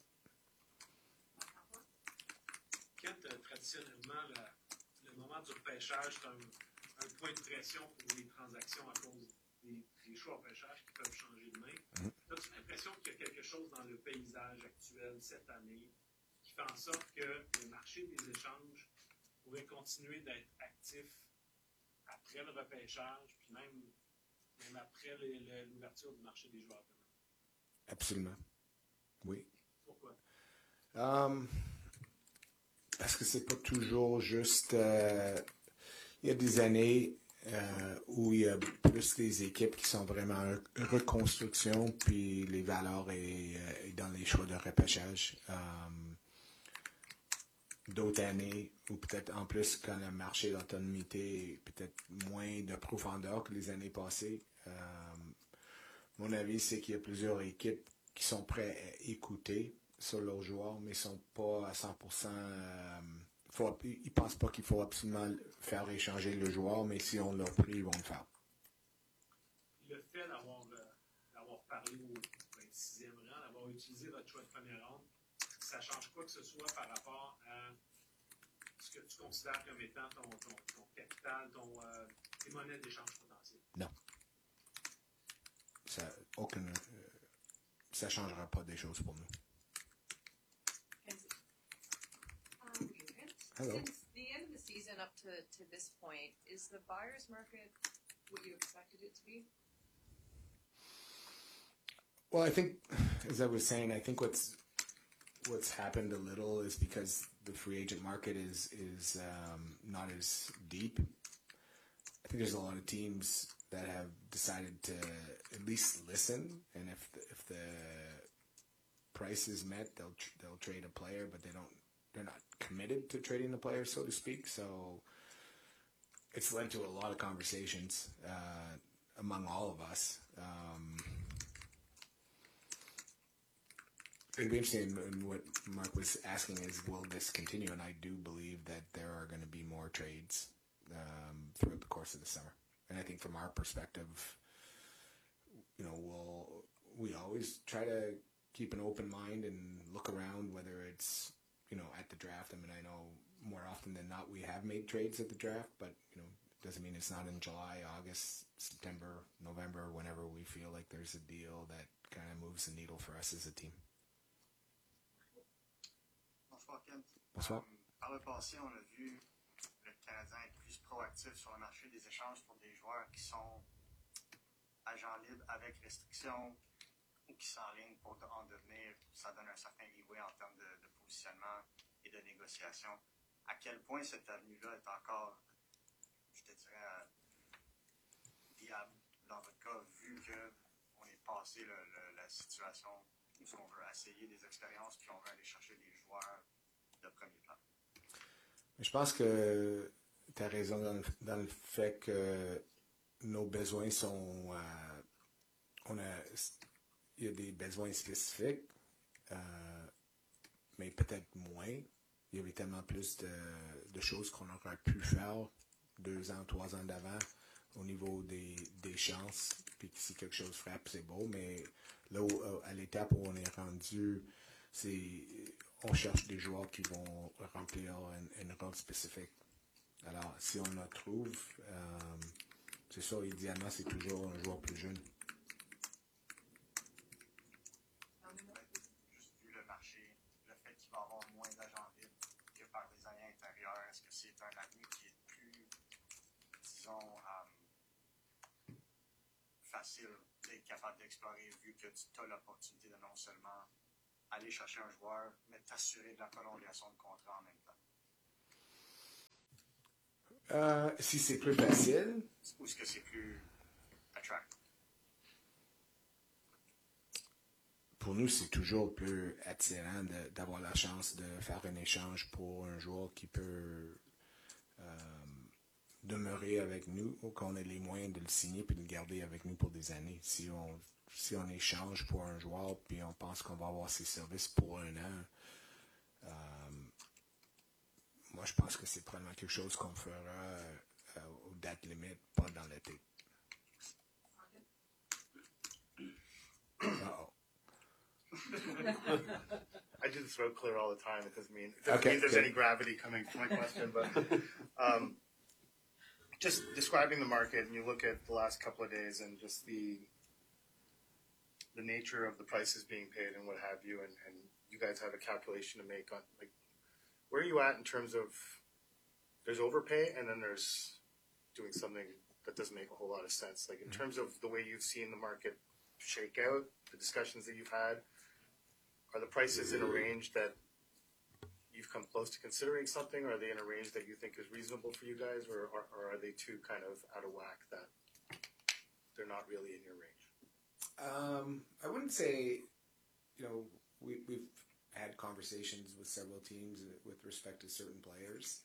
Quand traditionnellement le moment du repêchage, c'est un point de pression pour les transactions à cause des choix au repêchage qui peuvent changer de main. As-tu l'impression qu'il y a quelque chose dans le paysage actuel cette année qui fait en sorte que le marché des échanges pourrait continuer d'être actif après le repêchage, puis même après l'ouverture du marché des joueurs autonomes? Absolument. Oui. Pourquoi? Parce que c'est pas toujours juste... il y a des années où il y a plus des équipes qui sont vraiment en reconstruction, puis les valeurs est dans les choix de repêchage. D'autres années, ou peut-être en plus quand le marché d'autonomité est peut-être moins de profondeur que les années passées. Mon avis, c'est qu'il y a plusieurs équipes qui sont prêtes à écouter sur leurs joueurs, mais ne sont pas à 100%... ils ne pensent pas qu'il faut absolument faire échanger le joueur, mais si on leur prie, ils vont le faire. Le fait d'avoir parlé au 26e rang, d'avoir utilisé votre choix de première ronde, ça change quoi que ce soit par rapport à ce que tu considères comme étant ton capital, tes monnaies d'échange potentielles? Non. Ça changera pas des choses pour nous. Hello. Since the end of the season up to this point, is the buyer's market what you expected it to be? Well, I think, as I was saying, I think what's happened a little is because the free agent market is not as deep. I think there's a lot of teams that have decided to at least listen, and if the price is met, they'll trade a player, but they're not committed to trading the player, so to speak. So it's led to a lot of conversations among all of us. It'd be interesting, and what Mark was asking is, will this continue? And I do believe that there are going to be more trades throughout the course of the summer. And I think from our perspective, we always try to keep an open mind and look around, whether it's, at the draft. I mean, I know more often than not we have made trades at the draft, but, it doesn't mean it's not in July, August, September, November, whenever we feel like there's a deal that kind of moves the needle for us as a team. Bonsoir, Ken. Bonsoir. Par le passé, on a vu le Canadien être plus proactif sur le marché des échanges pour des joueurs qui sont agents libres avec restriction ou qui s'enlignent pour en devenir. Ça donne un certain leeway en termes de positionnement et de négociation. À quel point cette avenue-là est encore, je te dirais, viable dans votre cas, vu qu'on est passé la situation où on veut essayer des expériences puis on veut aller chercher des joueurs de premier plan? Je pense que tu as raison dans le fait que nos besoins sont... il y a des besoins spécifiques, mais peut-être moins. Il y avait tellement plus de choses qu'on aurait pu faire 2 ans, 3 ans d'avant. au niveau des chances, puis si quelque chose frappe, c'est beau, mais là, à l'étape où on est rendu, on cherche des joueurs qui vont remplir un rôle spécifique. Alors, si on en trouve, c'est sûr, idéalement, c'est toujours un joueur plus jeune. Juste vu le marché, le fait qu'il va y avoir moins d'agents libres que par les années intérieures, est-ce que c'est un avenir qui est plus, disons, facile d'être capable d'explorer vu que tu as l'opportunité de non seulement aller chercher un joueur, mais t'assurer de la prolongation de contrat en même temps? Si c'est plus facile. Ou est-ce que c'est plus attractif? Pour nous, c'est toujours plus attirant d'avoir la chance de faire un échange pour un joueur qui peut demeurer avec nous ou qu'on ait les moyens de le signer puis de le garder avec nous pour des années. Si on échange pour un joueur puis on pense qu'on va avoir ses services pour un an, moi, je pense que c'est probablement quelque chose qu'on fera aux dates limites, pas dans l'été. Uh-oh. I do the throat clear all the time. It doesn't mean there's any gravity coming to my question, but just describing the market, and you look at the last couple of days and just the nature of the prices being paid and what have you, and you guys have a calculation to make on like where are you at in terms of there's overpay and then there's doing something that doesn't make a whole lot of sense. Like in terms of the way you've seen the market shake out, the discussions that you've had, are the prices in a range that you've come close to considering something? Or are they in a range that you think is reasonable for you guys, or are they too kind of out of whack that they're not really in your range? I wouldn't say, we've had conversations with several teams with respect to certain players.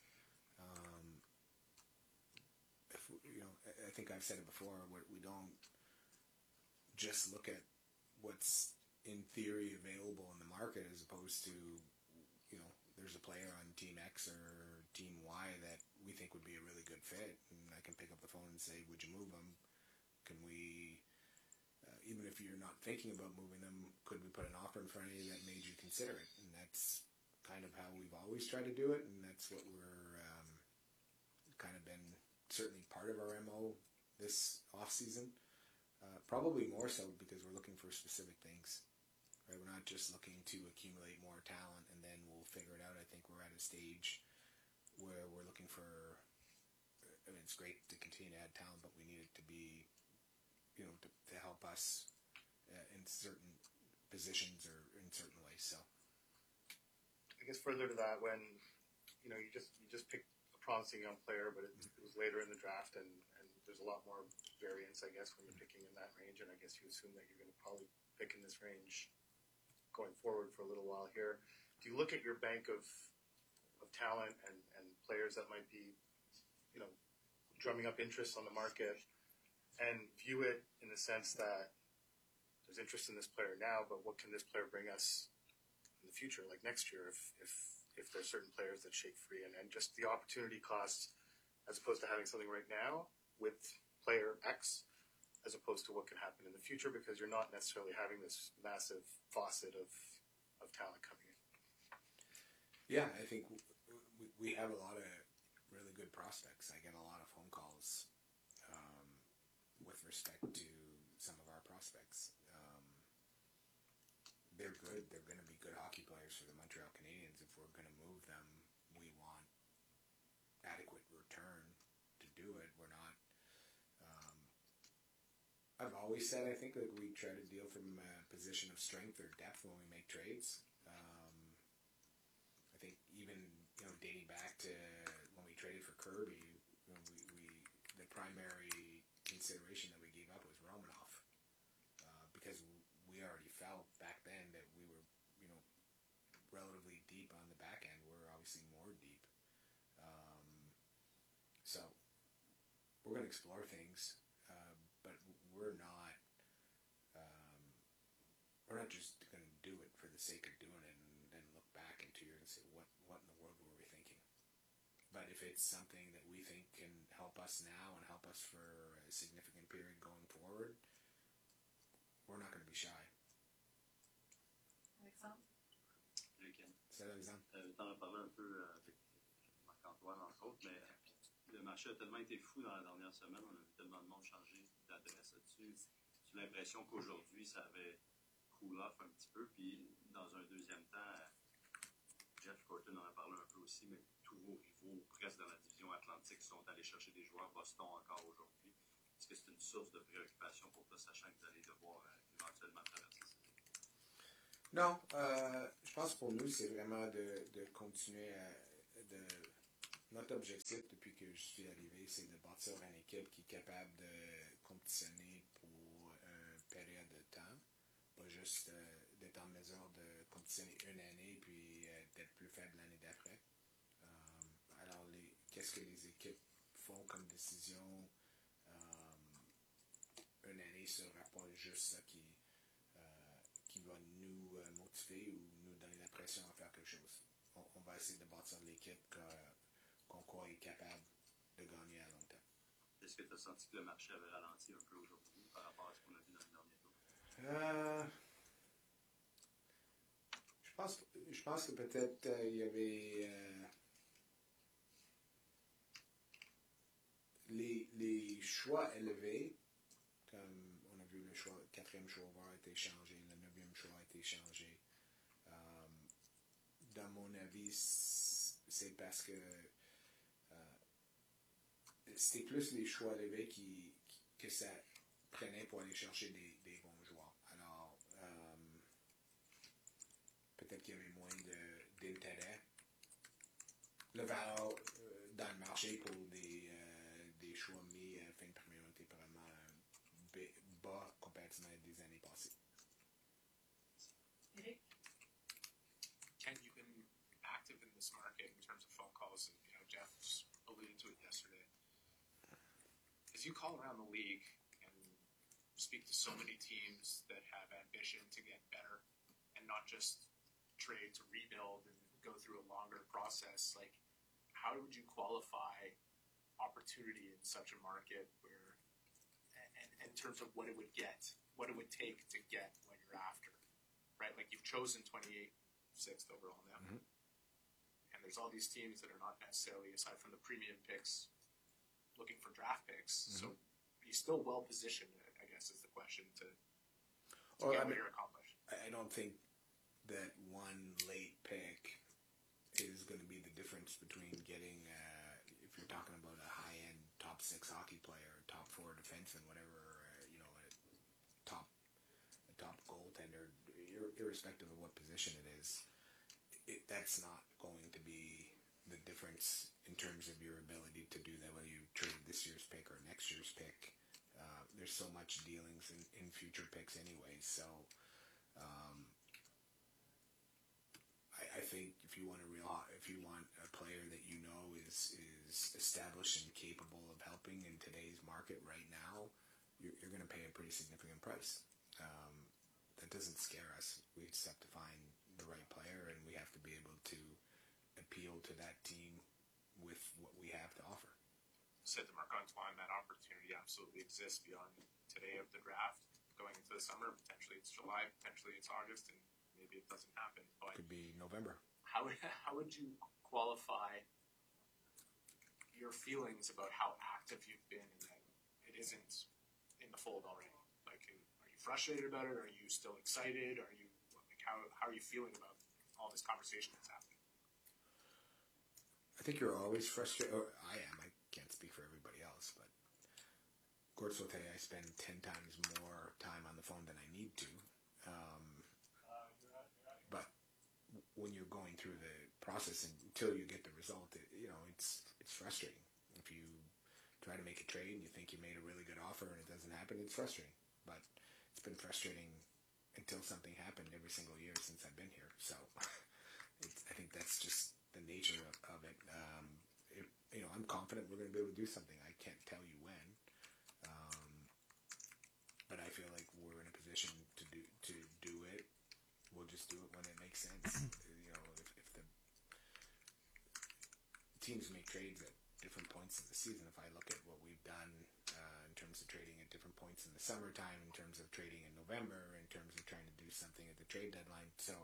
I think I've said it before, we don't just look at what's in theory available in the market as opposed to, there's a player on Team X or Team Y that we think would be a really good fit, and I can pick up the phone and say, would you move them? Can we, even if you're not thinking about moving them, could we put an offer in front of you that made you consider it? And that's kind of how we've always tried to do it, and that's what we're kind of been certainly part of our MO this off-season. Probably more so because we're looking for specific things. Right? We're not just looking to accumulate more talent and then we'll figure it out. I think we're at a stage where we're looking for, it's great to continue to add talent, but we need it to be, to help us in certain positions or in certain ways. So, I guess further to that, when, you just picked a promising young player, but it was later in the draft and there's a lot more variance, I guess, when you're picking in that range, and I guess you assume that you're going to probably pick in this range going forward for a little while here. Do you look at your bank of talent and players that might be, drumming up interest on the market and view it in the sense that there's interest in this player now, but what can this player bring us in the future, like next year, if there's certain players that shake free, and just the opportunity cost as opposed to having something right now with player X, as opposed to what can happen in the future, because you're not necessarily having this massive faucet of talent coming in. Yeah, I think we have a lot of really good prospects. I get a lot of phone calls with respect to some of our prospects. They're good. They're going to be good hockey players for the Montreal Canadiens. If we're going to move them, we want adequate return to do it. We're not. I've always said I think that we try to deal from a position of strength or depth when we make trades. I think even dating back to when we traded for Kirby, the primary consideration that we gave up was Romanov, because we already felt back then that we were relatively deep on the back end. We're obviously more deep, so we're going to explore things. But we're not just going to do it for the sake of doing it and then look back in 2 years and say, what in the world were we thinking? But if if it's something that we think can help us now and help us for a significant period going forward, we're not going to be shy. Alexandre? Salut, Alexandre. T'en as parlé un peu avec Marc-Antoine, entre autres, mais le marché a tellement été fou dans la dernière semaine, on a vu tellement de monde changer d'adresse. As-tu l'impression qu'aujourd'hui, ça avait cool off un petit peu, puis dans un deuxième temps, Jeff Gorton en a parlé un peu aussi, mais tous vos rivaux presque dans la division Atlantique sont allés chercher des joueurs, Boston encore aujourd'hui. Est-ce que c'est une source de préoccupation pour toi, sachant que vous allez devoir éventuellement traverser ça? Non, je pense pour nous, c'est vraiment de continuer notre objectif depuis que je suis arrivé, c'est de bâtir une équipe qui est capable de compétitionner pour une période de temps, pas juste d'être en mesure de compétitionner une année puis d'être plus faible l'année d'après. Alors, qu'est-ce que les équipes font comme décision? Une année ne sera pas juste ça qui va nous motiver ou nous donner la pression à faire quelque chose. On va essayer de bâtir l'équipe qu'on croit est capable de gagner à long terme. Est-ce que tu as senti que le marché avait ralenti un peu aujourd'hui par rapport à ce qu'on a vu dans le dernier tour? Je pense que peut-être il y avait les choix élevés, comme on a vu le quatrième choix a été changé, le 9e choix a été changé. Dans mon avis, c'est parce que c'était plus les choix élevés que ça prenait pour aller chercher des bons joueurs. Alors, peut-être qu'il y avait moins d'intérêt. Le valeur dans le marché pour des choix mis à fin de première était vraiment bas comparativement à des années passées. Eric? Ken, you've been active in this market in terms of phone calls, and Jeff alluded to it yesterday. As you call around the league and speak to so many teams that have ambition to get better and not just trade to rebuild and go through a longer process, like how would you qualify opportunity in such a market where, and in terms of what it would take to get what you're after, right? Like you've chosen 6th overall now. Mm-hmm. And there's all these teams that are not necessarily, aside from the premium picks, looking for draft picks. Mm-hmm. So are you still well positioned, I guess, is the question to get what you're accomplished? I don't think that one late pick is going to be the difference between getting, if you're talking about a high-end top 6 hockey player, top 4 defenseman, whatever, a top goaltender, irrespective of what position it is, that's not going to be the difference in terms of your ability to do that, whether you trade this year's pick or next year's pick. There's so much dealings in future picks anyway, so I think if you want a player that you know is established and capable of helping in today's market right now, you're going to pay a pretty significant price. That doesn't scare us. We just have to find the right player, and we have to be able to appeal to that team with what we have to offer. Said to Marc-Antoine, that opportunity absolutely exists beyond today of the draft, going into the summer. Potentially it's July, potentially it's August, and maybe it doesn't happen. But could be November. How would you qualify your feelings about how active you've been and that it isn't in the fold already? Like, are you frustrated about it? Are you still excited? Are you how are you feeling about all this conversation that's happening? I think you're always frustrated, or I am. I can't speak for everybody else, but Gord will tell you I spend 10 times more time on the phone than I need to. But when you're going through the process until you get the result, it's frustrating. If you try to make a trade and you think you made a really good offer and it doesn't happen, it's frustrating. But it's been frustrating until something happened every single year since I've been here. So I think that's just the nature of it. I'm confident we're going to be able to do something. I can't tell you when, but I feel like we're in a position to do it. We'll just do it when it makes sense. If the teams make trades at different points of the season. If I look at what we've done in terms of trading at different points in the summertime, in terms of trading in November, in terms of trying to do something at the trade deadline. So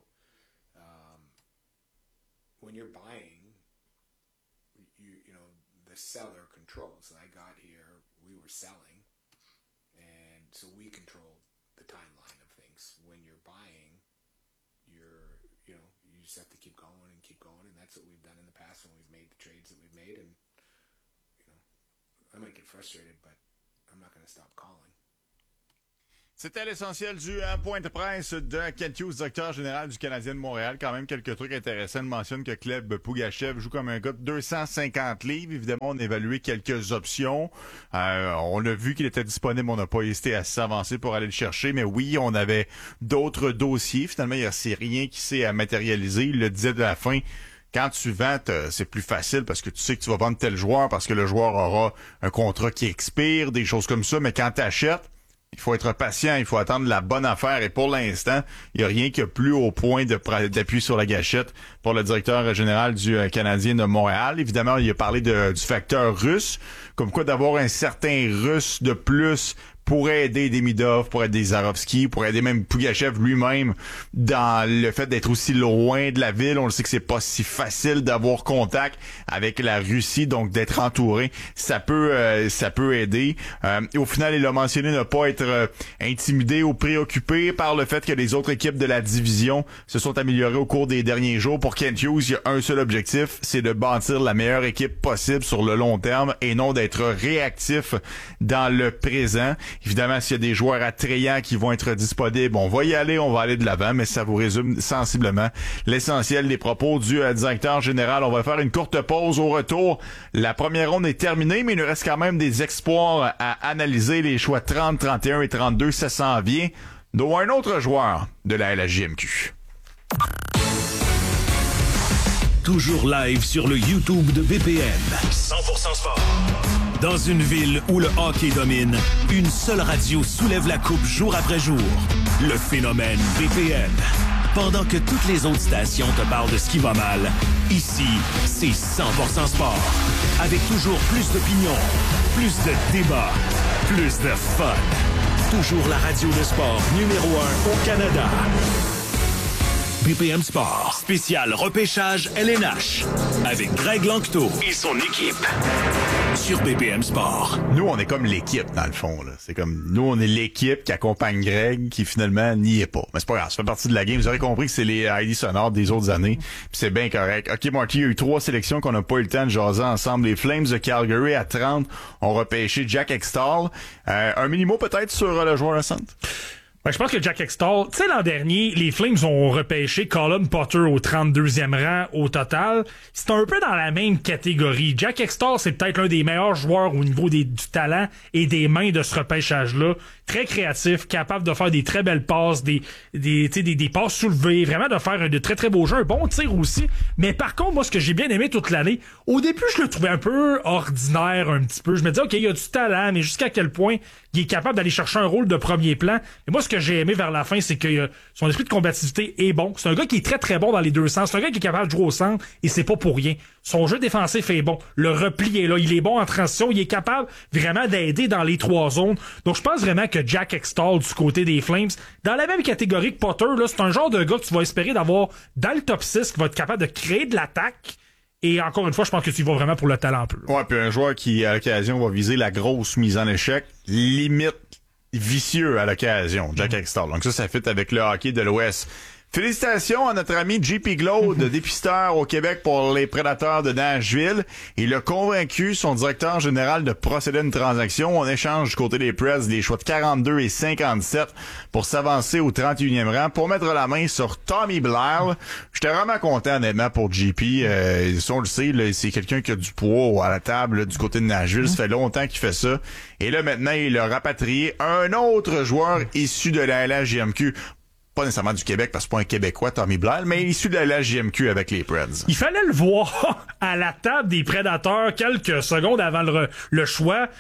when you're buying, you know, the seller controls. I got here, we were selling, and so we control the timeline of things. When you're buying, you just have to keep going, and that's what we've done in the past when we've made the trades that we've made. And I might get frustrated, but I'm not going to stop calling. C'était l'essentiel du point de presse de Kent Hughes, directeur général du Canadien de Montréal. Quand même quelques trucs intéressants. Il mentionne que Gleb Pougachev joue comme un gars de 250 livres. Évidemment, on a évalué quelques options. On a vu qu'il était disponible. On n'a pas hésité à s'avancer pour aller le chercher. Mais oui, on avait d'autres dossiers. Finalement, il n'y a rien qui s'est matérialisé. Il le disait de la fin. Quand tu vends, c'est plus facile parce que tu sais que tu vas vendre tel joueur parce que le joueur aura un contrat qui expire, des choses comme ça. Mais quand tu achètes, il faut être patient, il faut attendre la bonne affaire. Et pour l'instant, il n'y a rien que plus au point d'appui sur la gâchette pour le directeur général du Canadien de Montréal. Évidemment, il a parlé du facteur russe, comme quoi d'avoir un certain russe de plus pourrait aider Demidov, pourrait aider Zarovski, pourrait aider même Pougachev lui-même dans le fait d'être aussi loin de la ville. On le sait que c'est pas si facile d'avoir contact avec la Russie, donc d'être entouré, ça peut aider. Et au final, il a mentionné ne pas être intimidé ou préoccupé par le fait que les autres équipes de la division se sont améliorées au cours des derniers jours. Pour Kent Hughes, il y a un seul objectif, c'est de bâtir la meilleure équipe possible sur le long terme et non d'être réactif dans le présent. Évidemment, s'il y a des joueurs attrayants qui vont être disponibles, on va y aller, on va aller de l'avant, mais ça vous résume sensiblement l'essentiel des propos du directeur général. On va faire une courte pause au retour. La première ronde est terminée, mais il nous reste quand même des espoirs à analyser. Les choix 30, 31 et 32, ça s'en vient. Dont un autre joueur de la LHJMQ. Toujours live sur le YouTube de BPM. 100% sport. Dans une ville où le hockey domine, une seule radio soulève la coupe jour après jour. Le phénomène BPM. Pendant que toutes les autres stations te parlent de ce qui va mal, ici, c'est 100% sport. Avec toujours plus d'opinions, plus de débats, plus de fun. Toujours la radio de sport numéro 1 au Canada. BPM Sport. Spécial repêchage LNH. Avec Greg Lanctot et son équipe. Sur BPM Sport. Nous, on est comme l'équipe, dans le fond, là. C'est comme, nous, on est l'équipe qui accompagne Greg, qui finalement n'y est pas. Mais c'est pas grave, ça fait partie de la game. Vous aurez compris que c'est les ID sonores des autres années. Puis c'est bien correct. OK, Marty, il y a eu 3 sélections qu'on n'a pas eu le temps de jaser ensemble. Les Flames de Calgary à 30 ont repêché Jack Ekstall. Un mini-mot peut-être sur le joueur de centre? Ben, je pense que Jack Ekstall, tu sais, l'an dernier, les Flames ont repêché Colin Potter au 32e rang au total. C'est un peu dans la même catégorie. Jack Ekstall, c'est peut-être l'un des meilleurs joueurs au niveau du talent et des mains de ce repêchage-là. Très créatif, capable de faire des très belles passes, des passes soulevées, vraiment de faire de très très beaux jeux, un bon tir aussi. Mais par contre, moi, ce que j'ai bien aimé toute l'année, au début, je le trouvais un peu ordinaire un petit peu. Je me disais, OK, il y a du talent, mais jusqu'à quel point il est capable d'aller chercher un rôle de premier plan. Et moi, ce que j'ai aimé vers la fin, c'est que son esprit de combativité est bon. C'est un gars qui est très très bon dans les deux sens. C'est un gars qui est capable de jouer au centre et c'est pas pour rien. Son jeu défensif est bon. Le repli est là. Il est bon en transition. Il est capable vraiment d'aider dans les 3 zones. Donc, je pense vraiment que Jack Ekstall du côté des Flames, dans la même catégorie que Potter, là, c'est un genre de gars que tu vas espérer d'avoir dans le top 6 qui va être capable de créer de l'attaque. Et encore une fois, je pense que tu y vas vraiment pour le talent pur. Ouais, puis un joueur qui, à l'occasion, va viser la grosse mise en échec, limite vicieux à l'occasion, Jack Ekstall. Donc ça fit avec le hockey de l'Ouest. Félicitations à notre ami JP Glaude, dépisteur au Québec pour les Prédateurs de Nashville. Il a convaincu son directeur général de procéder à une transaction. On échange du côté des Preds des choix de 42 et 57 pour s'avancer au 31e rang pour mettre la main sur Tommy Blair. J'étais vraiment content, honnêtement, pour JP. On le sait, là, c'est quelqu'un qui a du poids à la table là, du côté de Nashville. Ça fait longtemps qu'il fait ça. Et là, maintenant, il a rapatrié un autre joueur issu de la LHJMQ. Pas nécessairement du Québec, parce que c'est pas un Québécois, Tommy Blair, mais issu de la LHJMQ avec les Preds. Il fallait le voir à la table des Prédateurs quelques secondes avant le choix.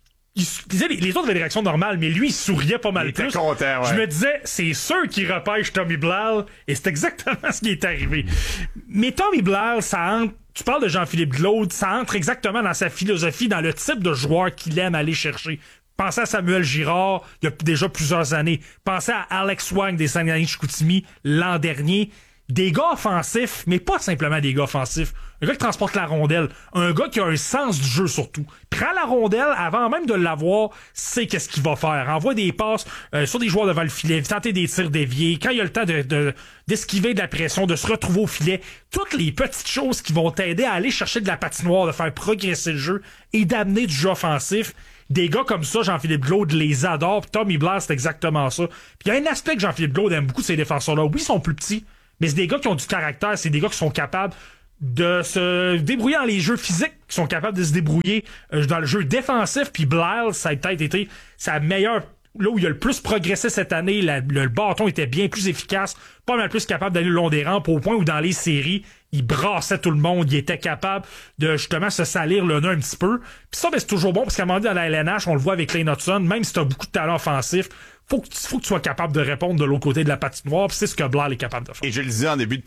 Les autres avaient des réactions normales, mais lui, il souriait pas mal plus. Il était content, ouais. Je me disais, c'est sûr qu'il repêche Tommy Blair, et c'est exactement ce qui est arrivé. Mais Tommy Blair, ça entre tu parles de Jean-Philippe Glaude, ça entre exactement dans sa philosophie, dans le type de joueur qu'il aime aller chercher. Pensez à Samuel Girard, il y a déjà plusieurs années. Pensez à Alex Wang des Saguenay-Chicoutimi l'an dernier. Des gars offensifs, mais pas simplement des gars offensifs. Un gars qui transporte la rondelle. Un gars qui a un sens du jeu, surtout. Prend la rondelle, avant même de l'avoir, sait qu'est-ce qu'il va faire. Envoie des passes sur des joueurs devant le filet, tenter des tirs déviés. Quand il a le temps d'esquiver de la pression, de se retrouver au filet. Toutes les petites choses qui vont t'aider à aller chercher de la patinoire, de faire progresser le jeu et d'amener du jeu offensif. Des gars comme ça, Jean-Philippe Glaude les adore. Puis Tommy Blair, c'est exactement ça. Puis il y a un aspect que Jean-Philippe Glaude aime beaucoup de ces défenseurs-là. Oui, ils sont plus petits. Mais c'est des gars qui ont du caractère, c'est des gars qui sont capables de se débrouiller dans les jeux physiques, qui sont capables de se débrouiller dans le jeu défensif. Puis Blair, ça a peut-être été sa meilleure... Là où il a le plus progressé cette année, le bâton était bien plus efficace, pas mal plus capable d'aller le long des rampes, au point où dans les séries, il brassait tout le monde, il était capable de justement se salir le nez un petit peu. Puis ça, ben, c'est toujours bon, parce qu'à un moment donné, dans la LNH, on le voit avec Clay Hudson, même si tu as beaucoup de talent offensif, faut que tu sois capable de répondre de l'autre côté de la patinoire, puis c'est ce que Blair est capable de faire. Et je le disais en début de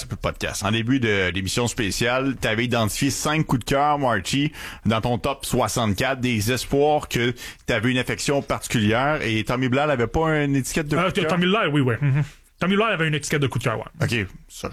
en début de l'émission spéciale, tu avais identifié 5 coups de cœur, Marty, dans ton top 64, des espoirs que tu avais une affection particulière, et Tommy Blair n'avait pas une étiquette de coup de cœur? Tommy Blair, oui. Mm-hmm. Tommy Blair avait une étiquette de coup de cœur, ouais. OK, ça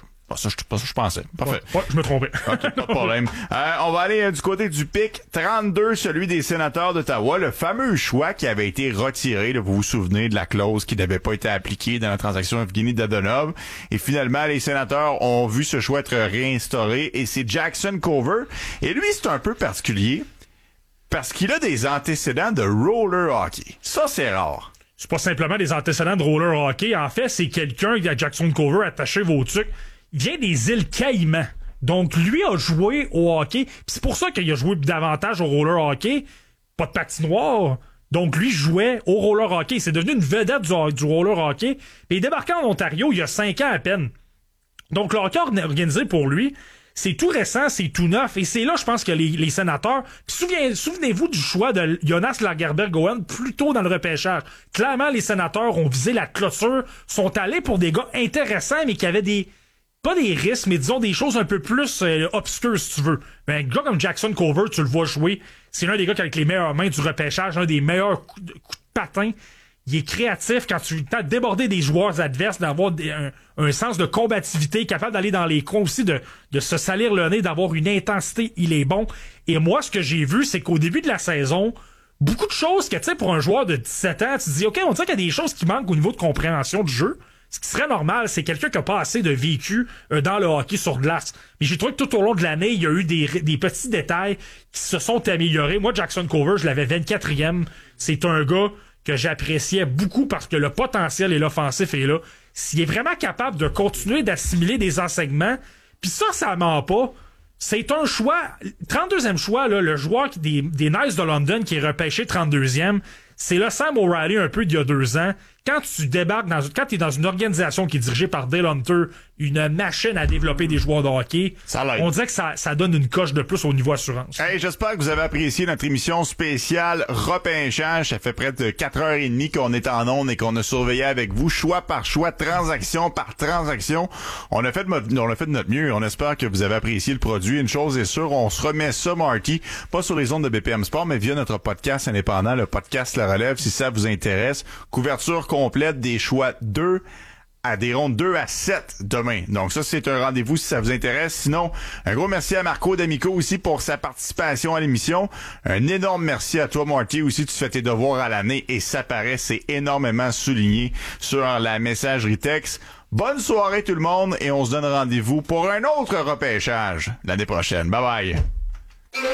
je pensais. Parfait. Ouais, je me trompais. OK, pas de problème. On va aller du côté du pic 32, celui des Sénateurs d'Ottawa, le fameux choix qui avait été retiré, là, vous vous souvenez de la clause qui n'avait pas été appliquée dans la transaction Evgeny Dadonov. Et finalement, les Sénateurs ont vu ce choix être réinstauré et c'est Jackson Cover. Et lui, c'est un peu particulier parce qu'il a des antécédents de roller hockey. Ça, c'est rare. C'est pas simplement des antécédents de roller hockey. En fait, c'est quelqu'un qui a Jackson Cover attaché vos trucs. Il vient des îles Caïmans. Donc, lui a joué au hockey. Puis c'est pour ça qu'il a joué davantage au roller hockey. Pas de patinoire. Donc, lui jouait au roller hockey. C'est devenu une vedette du roller hockey. Puis il est débarqué en Ontario il y a 5 ans à peine. Donc, le hockey organisé pour lui, c'est tout récent, c'est tout neuf. Et c'est là, je pense, que les Sénateurs... Puis souvenez-vous du choix de Jonas Lagerberg-Owen plus tôt dans le repêchage. Clairement, les Sénateurs ont visé la clôture, sont allés pour des gars intéressants, mais qui avaient pas des risques, mais disons des choses un peu plus obscures, si tu veux. Mais un gars comme Jackson Cover, tu le vois jouer, c'est l'un des gars qui a avec les meilleures mains du repêchage, un des meilleurs coups de patin. Il est créatif quand tu as débordé des joueurs adverses, d'avoir un sens de combativité, capable d'aller dans les coins aussi, de se salir le nez, d'avoir une intensité, il est bon. Et moi, ce que j'ai vu, c'est qu'au début de la saison, beaucoup de choses que, tu sais, pour un joueur de 17 ans, tu te dis, OK, on dirait qu'il y a des choses qui manquent au niveau de compréhension du jeu. Ce qui serait normal, c'est quelqu'un qui a pas assez de vécu dans le hockey sur glace. Mais j'ai trouvé que tout au long de l'année, il y a eu des petits détails qui se sont améliorés. Moi, Jackson Cover, je l'avais 24e. C'est un gars que j'appréciais beaucoup parce que le potentiel et l'offensif est là. S'il est vraiment capable de continuer d'assimiler des enseignements, puis ça ment pas. C'est un choix, 32e choix, là, le joueur des Knights de London qui est repêché 32e, c'est le Sam O'Reilly un peu d'il y a 2 ans. Quand tu débarques quand tu es dans une organisation qui est dirigée par Dale Hunter, une machine à développer des joueurs de hockey, on dirait que ça donne une coche de plus au niveau assurance. Hey, j'espère que vous avez apprécié notre émission spéciale repêchage. Ça fait près de 4h30 qu'on est en ondes et qu'on a surveillé avec vous, choix par choix, transaction par transaction. On a fait de notre mieux. On espère que vous avez apprécié le produit. Une chose est sûre, on se remet ça, Marty, pas sur les ondes de BPM Sport, mais via notre podcast indépendant, le podcast La Relève, si ça vous intéresse. Couverture complète des choix 2 à des rondes 2 à 7 demain. Donc ça, c'est un rendez-vous si ça vous intéresse. Sinon, un gros merci à Marco D'Amico aussi pour sa participation à l'émission. Un énorme merci à toi, Marty, aussi. Tu fais tes devoirs à l'année et ça paraît, c'est énormément souligné sur la messagerie texte. Bonne soirée tout le monde et on se donne rendez-vous pour un autre repêchage l'année prochaine. Bye bye.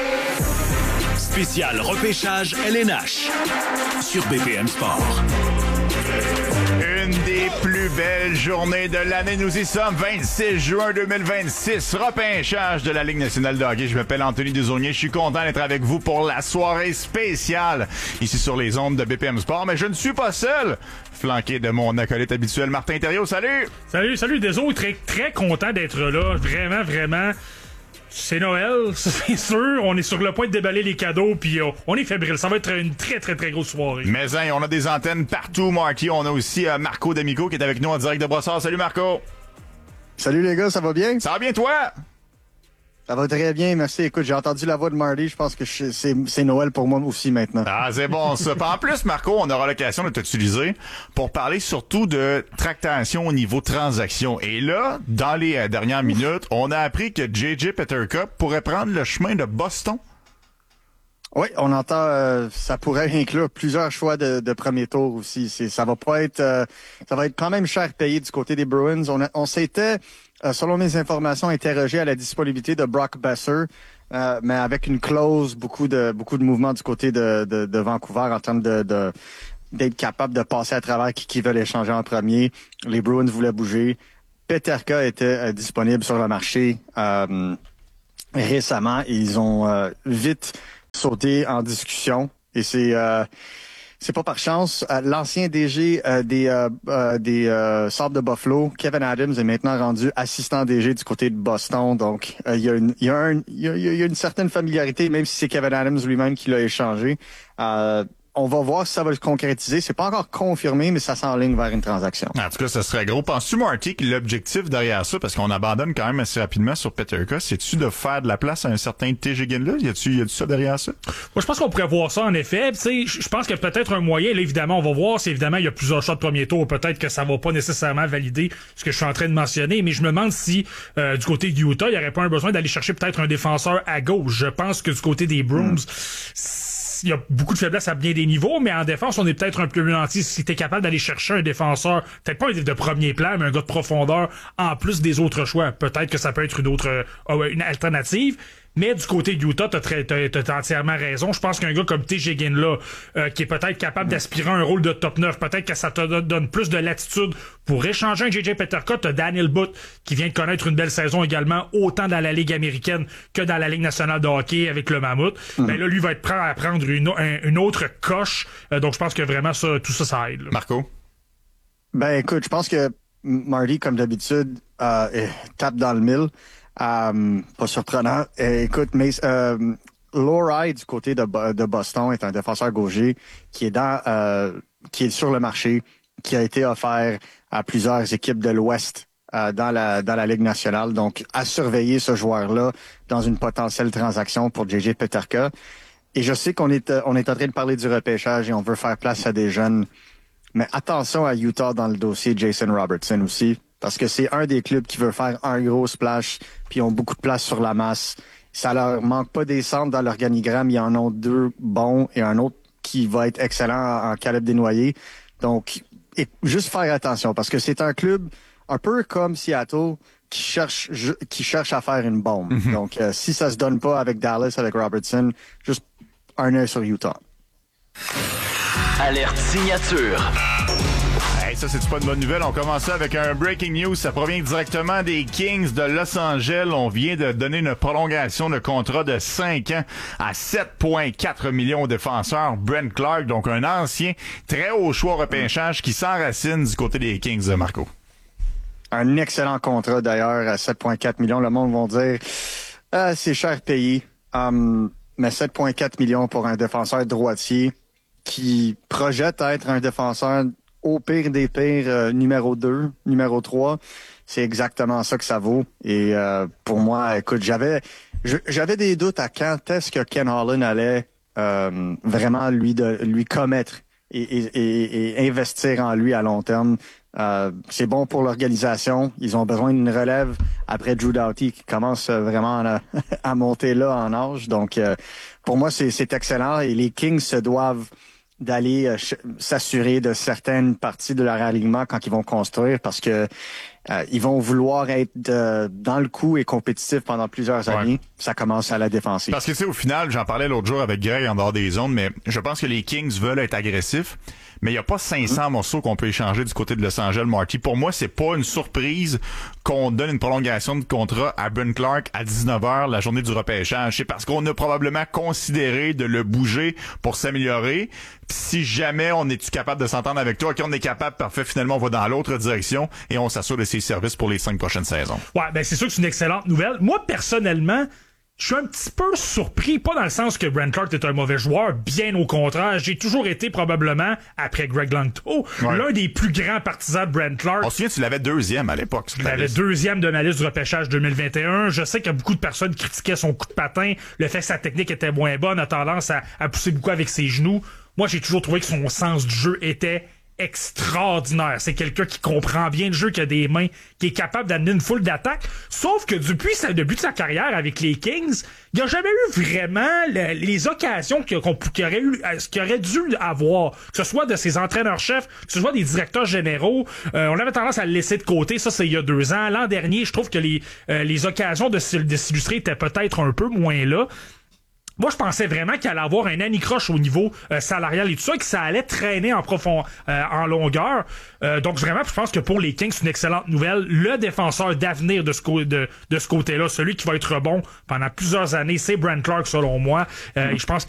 Spécial repêchage LNH sur BPM Sport. Une des plus belles journées de l'année. Nous y sommes, 26 juin 2026, repêchage de la Ligue nationale de hockey. Je m'appelle Anthony Desaulniers. Je suis content d'être avec vous pour la soirée spéciale ici sur les ondes de BPM Sport. Mais je ne suis pas seul, flanqué de mon acolyte habituel, Martin Thériault. Salut! Salut, Desaulniers. Très, très content d'être là. Vraiment, vraiment. C'est Noël, c'est sûr. On est sur le point de déballer les cadeaux, puis on est fébrile. Ça va être une très, très, très grosse soirée. Mais on a des antennes partout, Marty. On a aussi Marco D'Amico qui est avec nous en direct de Brossard. Salut, Marco. Salut, les gars, ça va bien? Ça va bien, toi? Ça va très bien, merci. Écoute, j'ai entendu la voix de Marty. Je pense que c'est Noël pour moi aussi maintenant. Ah, c'est bon ça. En plus, Marco, on aura l'occasion de t'utiliser pour parler surtout de tractation au niveau transaction. Et là, dans les dernières minutes, on a appris que J.J. Peterka pourrait prendre le chemin de Boston. Oui, on entend, ça pourrait inclure plusieurs choix de premier tour aussi. Ça va être quand même cher payé du côté des Bruins. On s'était, selon mes informations, interrogé à la disponibilité de Brock Besser, mais avec une clause, beaucoup de mouvements du côté de Vancouver en termes d'être capable de passer à travers qui veulent échanger en premier. Les Bruins voulaient bouger. Peterka était disponible sur le marché récemment et ils ont vite sauté en discussion. Et c'est pas par chance. L'ancien DG des Sabres de Buffalo, Kevin Adams, est maintenant rendu assistant DG du côté de Boston. Donc, il y a une certaine familiarité, même si c'est Kevin Adams lui-même qui l'a échangé. On va voir si ça va se concrétiser. C'est pas encore confirmé, mais ça s'enligne vers une transaction. En tout cas, ça serait gros. Penses-tu, Marty, que l'objectif derrière ça, parce qu'on abandonne quand même assez rapidement sur Peterka, c'est-tu de faire de la place à un certain TJ Ginla? Y a-tu ça derrière ça? Moi, je pense qu'on pourrait voir ça, en effet. Tu sais, je pense que peut-être un moyen, là, évidemment, on va voir si, évidemment, il y a plusieurs choix de premier tour. Peut-être que ça va pas nécessairement valider ce que je suis en train de mentionner, mais je me demande si, du côté de Utah, il y aurait pas un besoin d'aller chercher peut-être un défenseur à gauche. Je pense que du côté des Bruins, il y a beaucoup de faiblesses à bien des niveaux, mais en défense, on est peut-être un peu plus nantis. Si t'es capable d'aller chercher un défenseur, peut-être pas un de premier plan, mais un gars de profondeur, en plus des autres choix, peut-être que ça peut être une alternative. Mais du côté de Utah, t'as entièrement raison. Je pense qu'un gars comme TJ Ginla, qui est peut-être capable d'aspirer à un rôle de top 9, peut-être que ça te donne plus de latitude pour échanger un J.J. Peterka. T'as Daniel Butt, qui vient de connaître une belle saison également, autant dans la Ligue américaine que dans la Ligue nationale de hockey avec le Mammouth. Ben là, lui va être prêt à prendre une autre coche. Donc, je pense que vraiment, tout ça aide. Là. Marco? Ben, écoute, je pense que Marty, comme d'habitude, tape dans le mille. Pas surprenant. Écoute, mais Lohrei du côté de Boston est un défenseur gaucher qui est sur le marché, qui a été offert à plusieurs équipes de l'Ouest dans la Ligue nationale. Donc, à surveiller ce joueur-là dans une potentielle transaction pour J.J. Peterka. Et je sais qu'on est en train de parler du repêchage et on veut faire place à des jeunes. Mais attention à Utah dans le dossier Jason Robertson aussi. Parce que c'est un des clubs qui veut faire un gros splash, puis ils ont beaucoup de place sur la masse. Ça leur manque pas des centres dans l'organigramme. Ils en ont deux bons et un autre qui va être excellent en calibre dénoyé. Donc, juste faire attention, parce que c'est un club un peu comme Seattle qui cherche à faire une bombe. Mm-hmm. Donc, si ça se donne pas avec Dallas, avec Robertson, juste un œil sur Utah. Alerte signature. Hey, ça, c'est pas une bonne nouvelle. On commence ça avec un breaking news. Ça provient directement des Kings de Los Angeles. On vient de donner une prolongation de contrat de 5 ans à 7,4 millions de défenseurs. Brent Clark, donc un ancien, très haut choix repêchage qui s'enracine du côté des Kings, Marco. Un excellent contrat, d'ailleurs, à 7,4 millions. Le monde va dire, c'est cher payé. Mais 7,4 millions pour un défenseur droitier qui projette être un défenseur au pire des pires, numéro 2, numéro 3, c'est exactement ça que ça vaut. Et pour moi, écoute, j'avais des doutes à quand est-ce que Ken Holland allait vraiment lui commettre et investir en lui à long terme. C'est bon pour l'organisation. Ils ont besoin d'une relève après Drew Doughty qui commence vraiment à monter là en âge. Donc, pour moi, c'est excellent. Et les Kings se doivent d'aller s'assurer de certaines parties de leur alignement quand ils vont construire, parce que ils vont vouloir être dans le coup et compétitif pendant plusieurs années. Ça commence à la défensive. Parce que, tu sais, au final, j'en parlais l'autre jour avec Greg en dehors des zones, mais je pense que les Kings veulent être agressifs. Mais il n'y a pas 500 morceaux qu'on peut échanger du côté de Los Angeles, Marty. Pour moi, c'est pas une surprise qu'on donne une prolongation de contrat à Brent Clark à 19h la journée du repêchage. C'est parce qu'on a probablement considéré de le bouger pour s'améliorer. Pis si jamais on est-tu capable de s'entendre avec toi, on est capable, parfait, finalement, on va dans l'autre direction et on s'assure de ses services pour les 5 prochaines saisons. Ouais, ben c'est sûr que c'est une excellente nouvelle. Moi, personnellement, Je suis un petit peu surpris, pas dans le sens que Brent Clark est un mauvais joueur, bien au contraire. J'ai toujours été probablement, après Greg Langto, l'un des plus grands partisans de Brent Clark. On se souvient, tu l'avais 2e à l'époque. Il avait 2e de ma liste du repêchage 2021. Je sais que beaucoup de personnes critiquaient son coup de patin, le fait que sa technique était moins bonne, a tendance à pousser beaucoup avec ses genoux. Moi, j'ai toujours trouvé que son sens du jeu était extraordinaire. C'est quelqu'un qui comprend bien le jeu, qui a des mains, qui est capable d'amener une foule d'attaques. Sauf que depuis le début de sa carrière avec les Kings, il n'y a jamais eu vraiment les occasions qu'il aurait dû avoir, que ce soit de ses entraîneurs-chefs, que ce soit des directeurs généraux. On avait tendance à le laisser de côté. Ça, c'est il y a 2 ans. L'an dernier, je trouve que les occasions de s'illustrer étaient peut-être un peu moins là. Moi, je pensais vraiment qu'il allait avoir un anicroche au niveau salarial et tout ça, et que ça allait traîner en longueur. Donc, vraiment, je pense que pour les Kings, c'est une excellente nouvelle. Le défenseur d'avenir de ce côté-là, celui qui va être bon pendant plusieurs années, c'est Brent Clark, selon moi. Et je pense